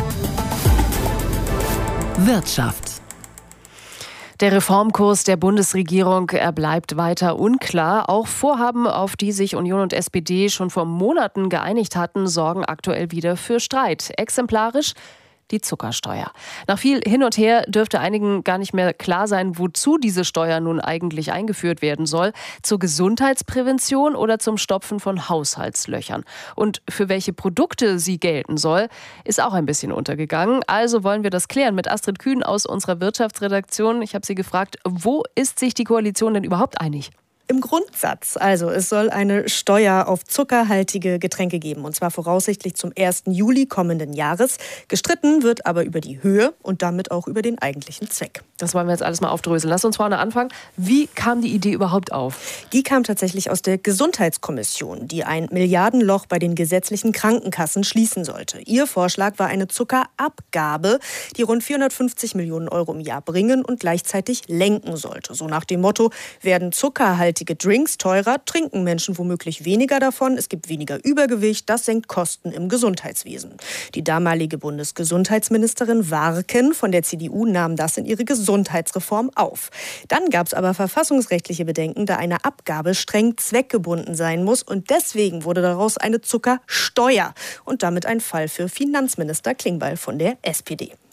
Wirtschaft. Der Reformkurs der Bundesregierung, er bleibt weiter unklar. Auch Vorhaben, auf die sich Union und S P D schon vor Monaten geeinigt hatten, sorgen aktuell wieder für Streit. Exemplarisch die Zuckersteuer. Nach viel Hin und Her dürfte einigen gar nicht mehr klar sein, wozu diese Steuer nun eigentlich eingeführt werden soll. Zur Gesundheitsprävention oder zum Stopfen von Haushaltslöchern. Und für welche Produkte sie gelten soll, ist auch ein bisschen untergegangen. Also wollen wir das klären mit Astrid Kühn aus unserer Wirtschaftsredaktion. Ich habe sie gefragt, wo ist sich die Koalition denn überhaupt einig? Im Grundsatz, also es soll eine Steuer auf zuckerhaltige Getränke geben, und zwar voraussichtlich zum ersten Juli kommenden Jahres. Gestritten wird aber über die Höhe und damit auch über den eigentlichen Zweck. Das wollen wir jetzt alles mal aufdröseln. Lass uns vorne anfangen. Wie kam die Idee überhaupt auf? Die kam tatsächlich aus der Gesundheitskommission, die ein Milliardenloch bei den gesetzlichen Krankenkassen schließen sollte. Ihr Vorschlag war eine Zuckerabgabe, die rund vierhundertfünfzig Millionen Euro im Jahr bringen und gleichzeitig lenken sollte. So nach dem Motto, werden zuckerhaltige Drinks teurer, trinken Menschen womöglich weniger davon, es gibt weniger Übergewicht, das senkt Kosten im Gesundheitswesen. Die damalige Bundesgesundheitsministerin Warken von der C D U nahm das in ihre Gesundheitsreform auf. Dann gab es aber verfassungsrechtliche Bedenken, da eine Abgabe streng zweckgebunden sein muss, und deswegen wurde daraus eine Zuckersteuer und damit ein Fall für Finanzminister Klingbeil von der S P D.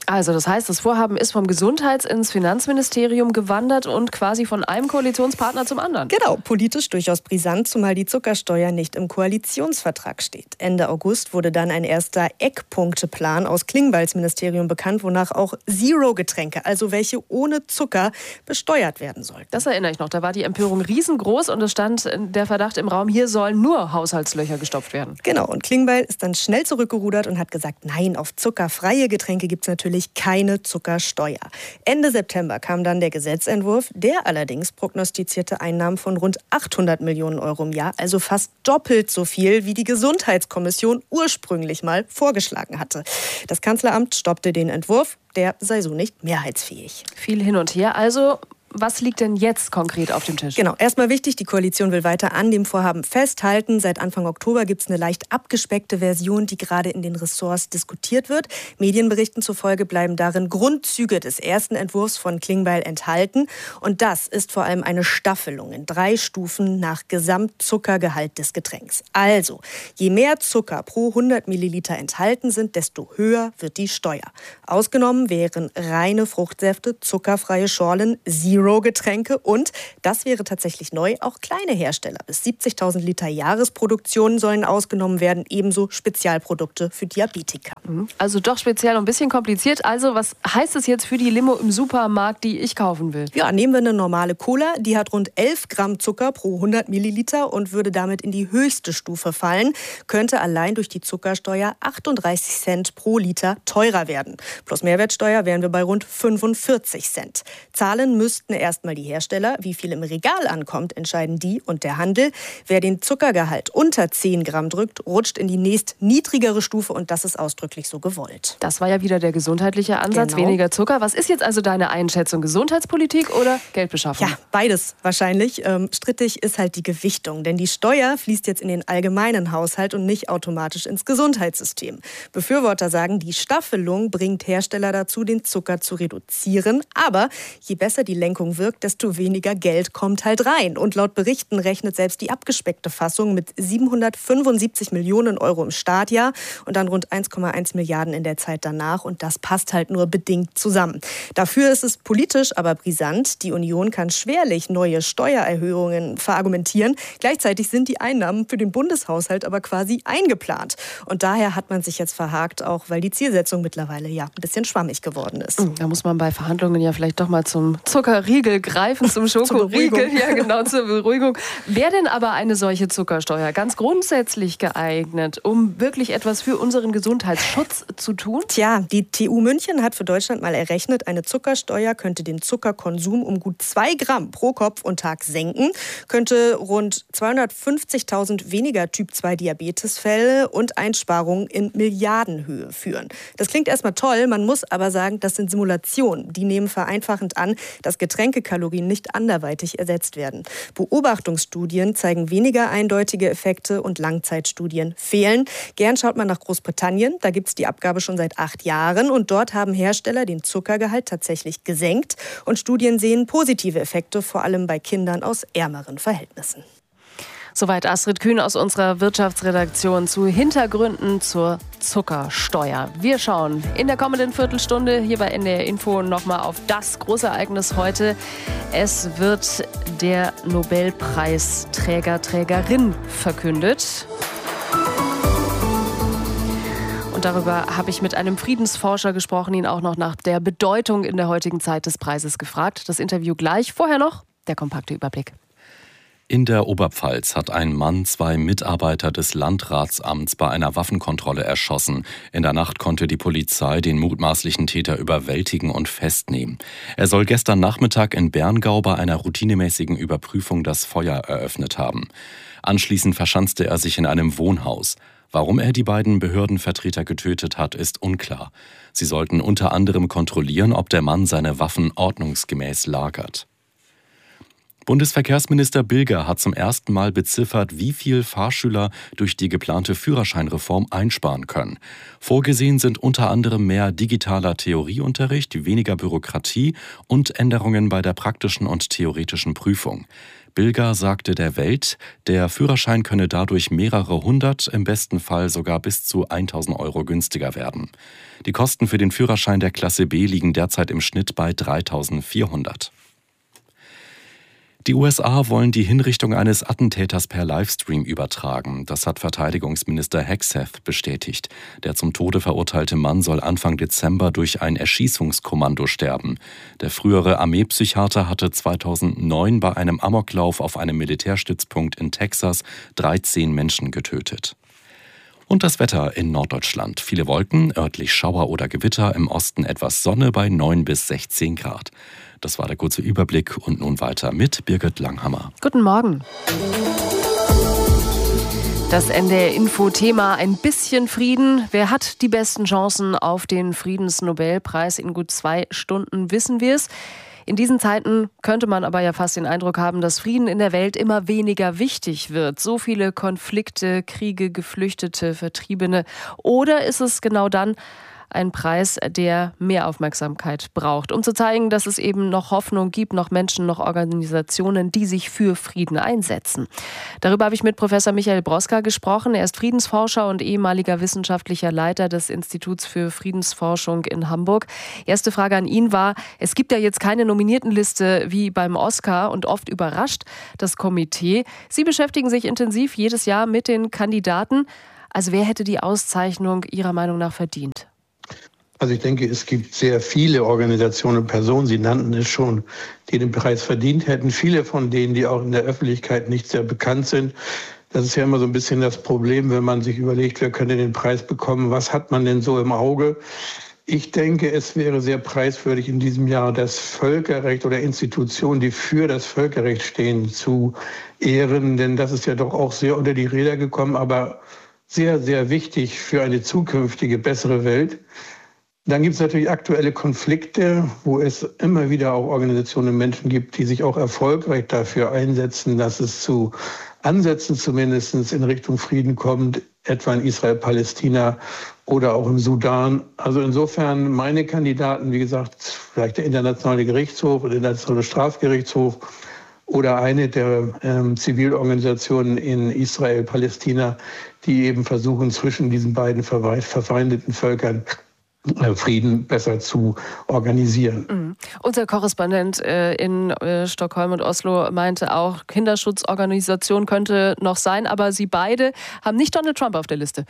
Also das heißt, das Vorhaben ist vom Gesundheits- ins Finanzministerium gewandert und quasi von einem Koalitionspartner zum anderen. Genau, politisch durchaus brisant, zumal die Zuckersteuer nicht im Koalitionsvertrag steht. Ende August wurde dann ein erster Eckpunkteplan aus Klingbeils Ministerium bekannt, wonach auch Zero-Getränke, also welche ohne Zucker, besteuert werden sollten. Das erinnere ich noch, da war die Empörung riesengroß und es stand der Verdacht im Raum, hier sollen nur Haushaltslöcher gestopft werden. Genau, und Klingbeil ist dann schnell zurückgerudert und hat gesagt, nein, auf zuckerfreie Getränke gibt es natürlich keine Zuckersteuer. Ende September kam dann der Gesetzentwurf, der allerdings prognostizierte Einnahmen von rund achthundert Millionen Euro im Jahr, also fast doppelt so viel, wie die Gesundheitskommission ursprünglich mal vorgeschlagen hatte. Das Kanzleramt stoppte den Entwurf, der sei so nicht mehrheitsfähig. Viel hin und her, also was liegt denn jetzt konkret auf dem Tisch? Genau, erstmal wichtig, die Koalition will weiter an dem Vorhaben festhalten. Seit Anfang Oktober gibt es eine leicht abgespeckte Version, die gerade in den Ressorts diskutiert wird. Medienberichten zufolge bleiben darin Grundzüge des ersten Entwurfs von Klingbeil enthalten. Und das ist vor allem eine Staffelung in drei Stufen nach Gesamtzuckergehalt des Getränks. Also, je mehr Zucker pro hundert Milliliter enthalten sind, desto höher wird die Steuer. Ausgenommen wären reine Fruchtsäfte, zuckerfreie Schorlen, Zero-Getränke und, das wäre tatsächlich neu, auch kleine Hersteller. Bis siebzigtausend Liter Jahresproduktion sollen ausgenommen werden, ebenso Spezialprodukte für Diabetiker. Also doch speziell und ein bisschen kompliziert. Also was heißt das jetzt für die Limo im Supermarkt, die ich kaufen will? Ja, nehmen wir eine normale Cola, die hat rund elf Gramm Zucker pro hundert Milliliter und würde damit in die höchste Stufe fallen, könnte allein durch die Zuckersteuer achtunddreißig Cent pro Liter teurer werden. Plus Mehrwertsteuer wären wir bei rund fünfundvierzig Cent. Zahlen müssten erstmal die Hersteller. Wie viel im Regal ankommt, entscheiden die und der Handel. Wer den Zuckergehalt unter zehn Gramm drückt, rutscht in die nächst niedrigere Stufe und das ist ausdrücklich so gewollt. Das war ja wieder der gesundheitliche Ansatz, Genau. Weniger Zucker. Was ist jetzt also deine Einschätzung? Gesundheitspolitik oder Geldbeschaffung? Ja, beides wahrscheinlich. Ähm, strittig ist halt die Gewichtung, denn die Steuer fließt jetzt in den allgemeinen Haushalt und nicht automatisch ins Gesundheitssystem. Befürworter sagen, die Staffelung bringt Hersteller dazu, den Zucker zu reduzieren. Aber je besser die Lenkung wirkt, desto weniger Geld kommt halt rein. Und laut Berichten rechnet selbst die abgespeckte Fassung mit siebenhundertfünfundsiebzig Millionen Euro im Startjahr und dann rund eins Komma eins Milliarden in der Zeit danach. Und das passt halt nur bedingt zusammen. Dafür ist es politisch aber brisant. Die Union kann schwerlich neue Steuererhöhungen verargumentieren. Gleichzeitig sind die Einnahmen für den Bundeshaushalt aber quasi eingeplant. Und daher hat man sich jetzt verhakt, auch weil die Zielsetzung mittlerweile ja ein bisschen schwammig geworden ist. Da muss man bei Verhandlungen ja vielleicht doch mal zum Zuckerriegel greifen, zum Schokoriegel. Ja, genau, zur Beruhigung. Wäre denn aber eine solche Zuckersteuer ganz grundsätzlich geeignet, um wirklich etwas für unseren Gesundheitsschutz zu tun? Tja, die T U München hat für Deutschland mal errechnet, eine Zuckersteuer könnte den Zuckerkonsum um gut zwei Gramm pro Kopf und Tag senken, könnte rund zweihundertfünfzigtausend weniger Typ zwei Diabetesfälle und Einsparungen in Milliardenhöhe führen. Das klingt erstmal toll, man muss aber sagen, das sind Simulationen. Die nehmen vereinfachend an, dass Getränkekalorien nicht anderweitig ersetzt werden. Beobachtungsstudien zeigen weniger eindeutige Effekte und Langzeitstudien fehlen. Gern schaut man nach Großbritannien, da gibt es die Abgabe schon seit acht Jahren und dort haben Hersteller den Zuckergehalt tatsächlich gesenkt und Studien sehen positive Effekte, vor allem bei Kindern aus ärmeren Verhältnissen. Soweit Astrid Kühn aus unserer Wirtschaftsredaktion zu Hintergründen zur Zuckersteuer. Wir schauen in der kommenden Viertelstunde hier bei N D R Info nochmal auf das große Ereignis heute. Es wird der Nobelpreisträger, Trägerin verkündet. Und darüber habe ich mit einem Friedensforscher gesprochen, ihn auch noch nach der Bedeutung in der heutigen Zeit des Preises gefragt. Das Interview gleich. Vorher noch der kompakte Überblick. In der Oberpfalz hat ein Mann zwei Mitarbeiter des Landratsamts bei einer Waffenkontrolle erschossen. In der Nacht konnte die Polizei den mutmaßlichen Täter überwältigen und festnehmen. Er soll gestern Nachmittag in Berngau bei einer routinemäßigen Überprüfung das Feuer eröffnet haben. Anschließend verschanzte er sich in einem Wohnhaus. Warum er die beiden Behördenvertreter getötet hat, ist unklar. Sie sollten unter anderem kontrollieren, ob der Mann seine Waffen ordnungsgemäß lagert. Bundesverkehrsminister Bilger hat zum ersten Mal beziffert, wie viel Fahrschüler durch die geplante Führerscheinreform einsparen können. Vorgesehen sind unter anderem mehr digitaler Theorieunterricht, weniger Bürokratie und Änderungen bei der praktischen und theoretischen Prüfung. Bilger sagte der Welt, der Führerschein könne dadurch mehrere hundert, im besten Fall sogar bis zu tausend Euro günstiger werden. Die Kosten für den Führerschein der Klasse B liegen derzeit im Schnitt bei dreitausendvierhundert. Die U S A wollen die Hinrichtung eines Attentäters per Livestream übertragen. Das hat Verteidigungsminister Hegseth bestätigt. Der zum Tode verurteilte Mann soll Anfang Dezember durch ein Erschießungskommando sterben. Der frühere Armeepsychiater hatte zweitausendneun bei einem Amoklauf auf einem Militärstützpunkt in Texas dreizehn Menschen getötet. Und das Wetter in Norddeutschland. Viele Wolken, örtlich Schauer oder Gewitter, im Osten etwas Sonne bei neun bis sechzehn Grad. Das war der kurze Überblick und nun weiter mit Birgit Langhammer. Guten Morgen. Das N D R-Info-Thema: ein bisschen Frieden. Wer hat die besten Chancen auf den Friedensnobelpreis? In gut zwei Stunden wissen wir es. In diesen Zeiten könnte man aber ja fast den Eindruck haben, dass Frieden in der Welt immer weniger wichtig wird. So viele Konflikte, Kriege, Geflüchtete, Vertriebene. Oder ist es genau dann ein Preis, der mehr Aufmerksamkeit braucht, um zu zeigen, dass es eben noch Hoffnung gibt, noch Menschen, noch Organisationen, die sich für Frieden einsetzen. Darüber habe ich mit Professor Michael Broska gesprochen. Er ist Friedensforscher und ehemaliger wissenschaftlicher Leiter des Instituts für Friedensforschung in Hamburg. Erste Frage an ihn war: Es gibt ja jetzt keine Nominiertenliste wie beim Oscar und oft überrascht das Komitee. Sie beschäftigen sich intensiv jedes Jahr mit den Kandidaten. Also wer hätte die Auszeichnung Ihrer Meinung nach verdient? Also ich denke, es gibt sehr viele Organisationen und Personen, Sie nannten es schon, die den Preis verdient hätten. Viele von denen, die auch in der Öffentlichkeit nicht sehr bekannt sind. Das ist ja immer so ein bisschen das Problem, wenn man sich überlegt, wer könnte den Preis bekommen. Was hat man denn so im Auge? Ich denke, es wäre sehr preiswürdig in diesem Jahr, das Völkerrecht oder Institutionen, die für das Völkerrecht stehen, zu ehren. Denn das ist ja doch auch sehr unter die Räder gekommen, aber sehr, sehr wichtig für eine zukünftige, bessere Welt. Dann gibt es natürlich aktuelle Konflikte, wo es immer wieder auch Organisationen und Menschen gibt, die sich auch erfolgreich dafür einsetzen, dass es zu Ansätzen zumindest in Richtung Frieden kommt, etwa in Israel, Palästina oder auch im Sudan. Also insofern meine Kandidaten, wie gesagt, vielleicht der Internationale Gerichtshof oder der Internationale Strafgerichtshof oder eine der ähm, Zivilorganisationen in Israel, Palästina, die eben versuchen, zwischen diesen beiden verfeindeten Völkern Frieden besser zu organisieren. Mhm. Unser Korrespondent äh, in äh, Stockholm und Oslo meinte auch, Kinderschutzorganisation könnte noch sein, aber Sie beide haben nicht Donald Trump auf der Liste.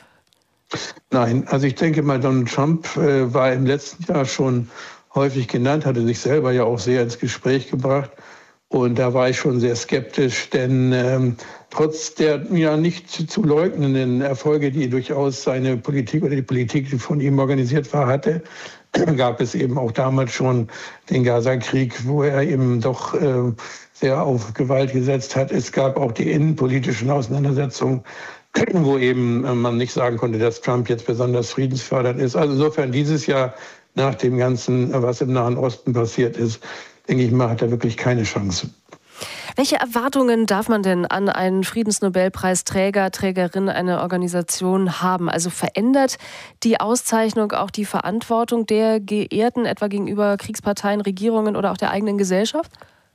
Nein, also ich denke mal, Donald Trump äh, war im letzten Jahr schon häufig genannt, hatte sich selber ja auch sehr ins Gespräch gebracht. Und da war ich schon sehr skeptisch, denn ähm, trotz der ja nicht zu leugnenden Erfolge, die durchaus seine Politik oder die Politik, die von ihm organisiert war, hatte, gab es eben auch damals schon den Gaza-Krieg, wo er eben doch äh, sehr auf Gewalt gesetzt hat. Es gab auch die innenpolitischen Auseinandersetzungen, wo eben äh, man nicht sagen konnte, dass Trump jetzt besonders friedensfördernd ist. Also insofern dieses Jahr nach dem Ganzen, was im Nahen Osten passiert ist, denke ich mal, hat er wirklich keine Chance. Welche Erwartungen darf man denn an einen Friedensnobelpreisträger, Trägerin, eine Organisation haben? Also verändert die Auszeichnung auch die Verantwortung der Geehrten, etwa gegenüber Kriegsparteien, Regierungen oder auch der eigenen Gesellschaft?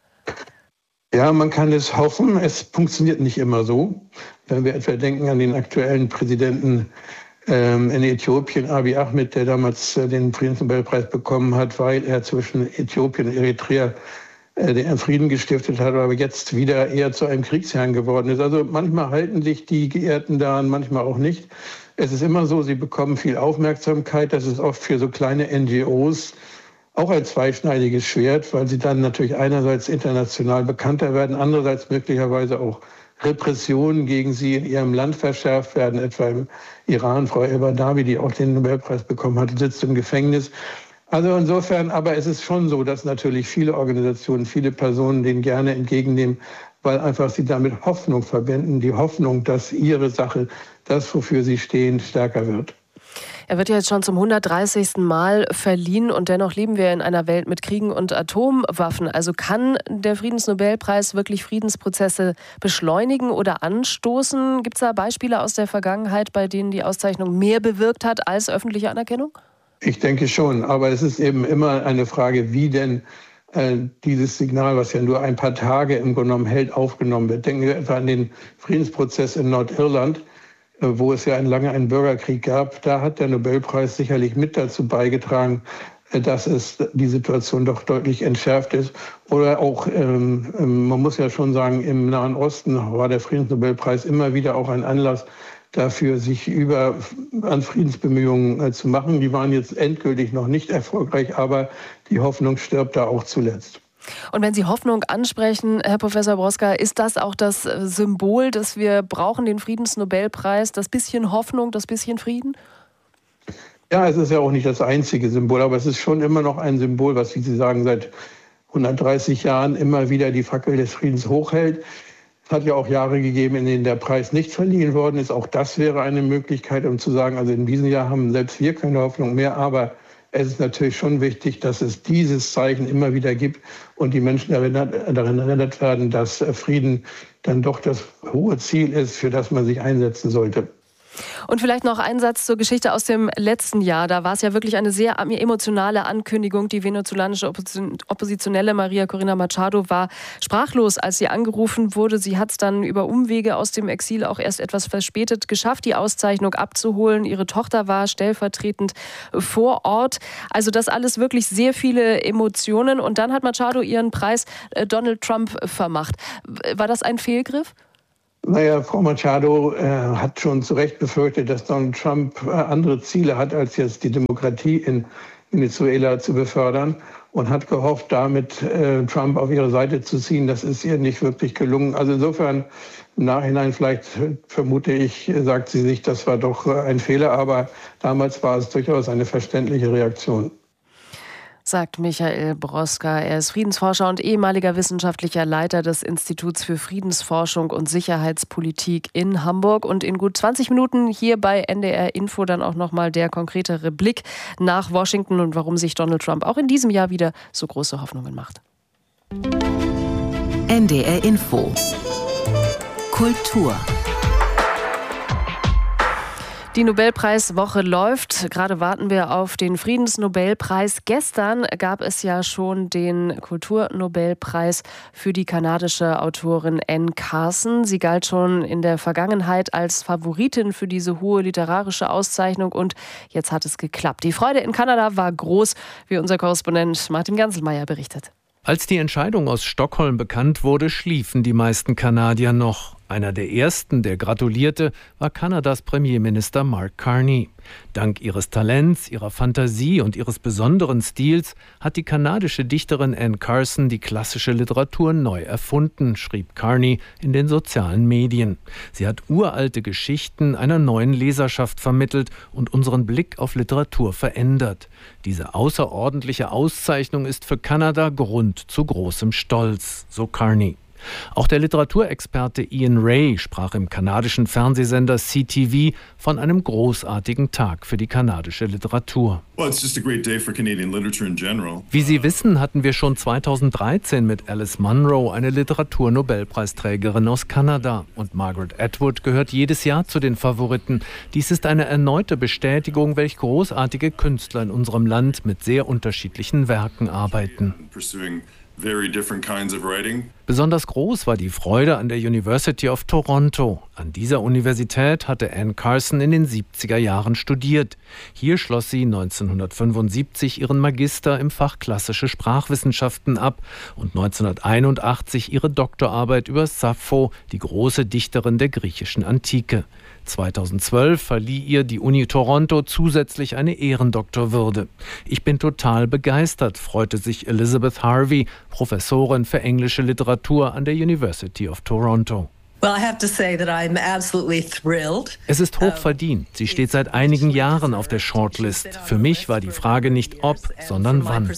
Ja, man kann es hoffen. Es funktioniert nicht immer so. Wenn wir etwa denken an den aktuellen Präsidenten in Äthiopien, Abiy Ahmed, der damals den Friedensnobelpreis bekommen hat, weil er zwischen Äthiopien und Eritrea den Frieden gestiftet hat, aber jetzt wieder eher zu einem Kriegsherrn geworden ist. Also manchmal halten sich die Geehrten daran, manchmal auch nicht. Es ist immer so, sie bekommen viel Aufmerksamkeit. Das ist oft für so kleine N G Os auch ein zweischneidiges Schwert, weil sie dann natürlich einerseits international bekannter werden, andererseits möglicherweise auch Repressionen gegen sie in ihrem Land verschärft werden, etwa im Iran. Frau El-Badawi, die auch den Nobelpreis bekommen hat, sitzt im Gefängnis. Also insofern, aber es ist schon so, dass natürlich viele Organisationen, viele Personen den gerne entgegennehmen, weil einfach sie damit Hoffnung verbinden, die Hoffnung, dass ihre Sache, das, wofür sie stehen, stärker wird. Er wird ja jetzt schon zum hundertdreißigsten Mal verliehen und dennoch leben wir in einer Welt mit Kriegen und Atomwaffen. Also kann der Friedensnobelpreis wirklich Friedensprozesse beschleunigen oder anstoßen? Gibt es da Beispiele aus der Vergangenheit, bei denen die Auszeichnung mehr bewirkt hat als öffentliche Anerkennung? Ich denke schon, aber es ist eben immer eine Frage, wie denn äh, dieses Signal, was ja nur ein paar Tage im Grunde genommen hält, aufgenommen wird. Denken wir etwa an den Friedensprozess in Nordirland, äh, wo es ja lange einen Bürgerkrieg gab. Da hat der Nobelpreis sicherlich mit dazu beigetragen, dass es die Situation doch deutlich entschärft ist. Oder auch, ähm, man muss ja schon sagen, im Nahen Osten war der Friedensnobelpreis immer wieder auch ein Anlass dafür, sich über an Friedensbemühungen äh, zu machen. Die waren jetzt endgültig noch nicht erfolgreich, aber die Hoffnung stirbt da auch zuletzt. Und wenn Sie Hoffnung ansprechen, Herr Professor Broska, ist das auch das Symbol, dass wir brauchen, den Friedensnobelpreis, das bisschen Hoffnung, das bisschen Frieden? Ja, es ist ja auch nicht das einzige Symbol, aber es ist schon immer noch ein Symbol, was, wie Sie sagen, seit hundertdreißig Jahren immer wieder die Fackel des Friedens hochhält. Es hat ja auch Jahre gegeben, in denen der Preis nicht verliehen worden ist. Auch das wäre eine Möglichkeit, um zu sagen, also in diesem Jahr haben selbst wir keine Hoffnung mehr. Aber es ist natürlich schon wichtig, dass es dieses Zeichen immer wieder gibt und die Menschen daran erinnert werden, dass Frieden dann doch das hohe Ziel ist, für das man sich einsetzen sollte. Und vielleicht noch ein Satz zur Geschichte aus dem letzten Jahr. Da war es ja wirklich eine sehr emotionale Ankündigung. Die venezolanische Oppositionelle Maria Corina Machado war sprachlos, als sie angerufen wurde. Sie hat es dann über Umwege aus dem Exil auch erst etwas verspätet geschafft, die Auszeichnung abzuholen. Ihre Tochter war stellvertretend vor Ort. Also das alles wirklich sehr viele Emotionen. Und dann hat Machado ihren Preis Donald Trump vermacht. War das ein Fehlgriff? Naja, Frau Machado äh, hat schon zu Recht befürchtet, dass Donald Trump äh, andere Ziele hat, als jetzt die Demokratie in Venezuela zu befördern und hat gehofft, damit äh, Trump auf ihre Seite zu ziehen. Das ist ihr nicht wirklich gelungen. Also insofern im Nachhinein vielleicht, vermute ich, sagt sie sich, das war doch äh, ein Fehler, aber damals war es durchaus eine verständliche Reaktion. Sagt Michael Broska. Er ist Friedensforscher und ehemaliger wissenschaftlicher Leiter des Instituts für Friedensforschung und Sicherheitspolitik in Hamburg. Und in gut zwanzig Minuten hier bei N D R Info dann auch nochmal der konkretere Blick nach Washington und warum sich Donald Trump auch in diesem Jahr wieder so große Hoffnungen macht. N D R Info. Kultur. Die Nobelpreiswoche läuft. Gerade warten wir auf den Friedensnobelpreis. Gestern gab es ja schon den Kulturnobelpreis für die kanadische Autorin Anne Carson. Sie galt schon in der Vergangenheit als Favoritin für diese hohe literarische Auszeichnung und jetzt hat es geklappt. Die Freude in Kanada war groß, wie unser Korrespondent Martin Ganselmeier berichtet. Als die Entscheidung aus Stockholm bekannt wurde, schliefen die meisten Kanadier noch. Einer der ersten, der gratulierte, war Kanadas Premierminister Mark Carney. Dank ihres Talents, ihrer Fantasie und ihres besonderen Stils hat die kanadische Dichterin Anne Carson die klassische Literatur neu erfunden, schrieb Carney in den sozialen Medien. Sie hat uralte Geschichten einer neuen Leserschaft vermittelt und unseren Blick auf Literatur verändert. Diese außerordentliche Auszeichnung ist für Kanada Grund zu großem Stolz, so Carney. Auch der Literaturexperte Ian Ray sprach im kanadischen Fernsehsender C T V von einem großartigen Tag für die kanadische Literatur. Wie Sie wissen, hatten wir schon zweitausenddreizehn mit Alice Munro eine Literaturnobelpreisträgerin aus Kanada. Und Margaret Atwood gehört jedes Jahr zu den Favoriten. Dies ist eine erneute Bestätigung, welch großartige Künstler in unserem Land mit sehr unterschiedlichen Werken arbeiten. Very different kinds of writing. Besonders groß war die Freude an der University of Toronto. An dieser Universität hatte Anne Carson in den siebziger Jahren studiert. Hier schloss sie neunzehnhundertfünfundsiebzig ihren Magister im Fach Klassische Sprachwissenschaften ab und neunzehnhunderteinundachtzig ihre Doktorarbeit über Sappho, die große Dichterin der griechischen Antike. zweitausendzwölf verlieh ihr die Uni Toronto zusätzlich eine Ehrendoktorwürde. Ich bin total begeistert, freute sich Elizabeth Harvey, Professorin für englische Literatur an der University of Toronto. Es ist hochverdient. Sie steht seit einigen Jahren auf der Shortlist. Für mich war die Frage nicht ob, sondern wann.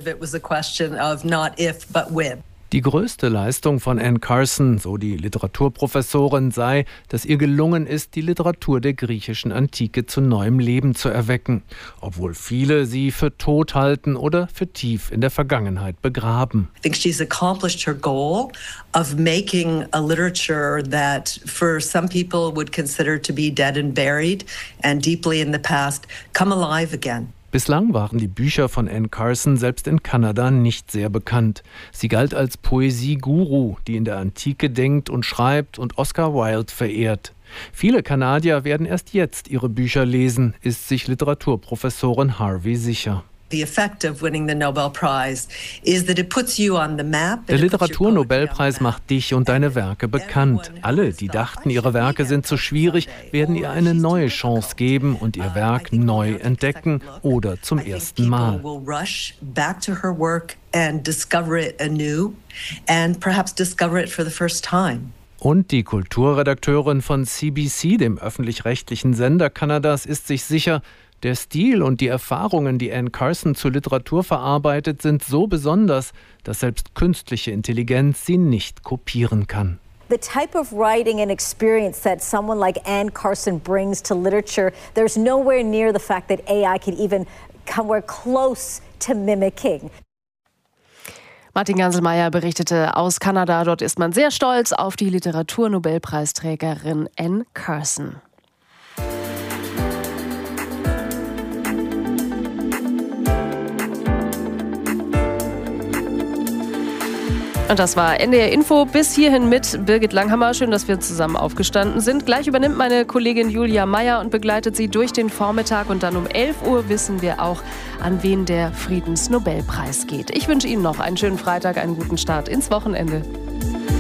Die größte Leistung von Anne Carson, so die Literaturprofessorin, sei, dass ihr gelungen ist, die Literatur der griechischen Antike zu neuem Leben zu erwecken, obwohl viele sie für tot halten oder für tief in der Vergangenheit begraben. I think she's accomplished her goal of making a literature that for some people would consider to be dead and buried and deeply in the past come alive again. Bislang waren die Bücher von Anne Carson selbst in Kanada nicht sehr bekannt. Sie galt als Poesie-Guru, die in der Antike denkt und schreibt und Oscar Wilde verehrt. Viele Kanadier werden erst jetzt ihre Bücher lesen, ist sich Literaturprofessorin Harvey sicher. The effect of winning the Nobel Prize is that it puts you on the map. Der Literaturnobelpreis macht dich und deine Werke bekannt. Alle, die dachten, ihre Werke sind zu schwierig, werden ihr eine neue Chance geben und ihr Werk neu entdecken oder zum ersten Mal. Will rush back to her work and discover it anew and perhaps discover it for the first time. Und die Kulturredakteurin von C B C, dem öffentlich-rechtlichen Sender Kanadas, ist sich sicher, der Stil und die Erfahrungen, die Anne Carson zur Literatur verarbeitet, sind so besonders, dass selbst künstliche Intelligenz sie nicht kopieren kann. The type of writing and experience that someone like Anne Carson brings to literature, there's nowhere near the fact that A I can even come close to mimicking. Martin Ganselmeier berichtete aus Kanada. Dort ist man sehr stolz auf die Literaturnobelpreisträgerin Anne Carson. Und das war N D R Info. Bis hierhin mit Birgit Langhammer. Schön, dass wir zusammen aufgestanden sind. Gleich übernimmt meine Kollegin Julia Meyer und begleitet Sie durch den Vormittag. Und dann um elf Uhr wissen wir auch, an wen der Friedensnobelpreis geht. Ich wünsche Ihnen noch einen schönen Freitag, einen guten Start ins Wochenende.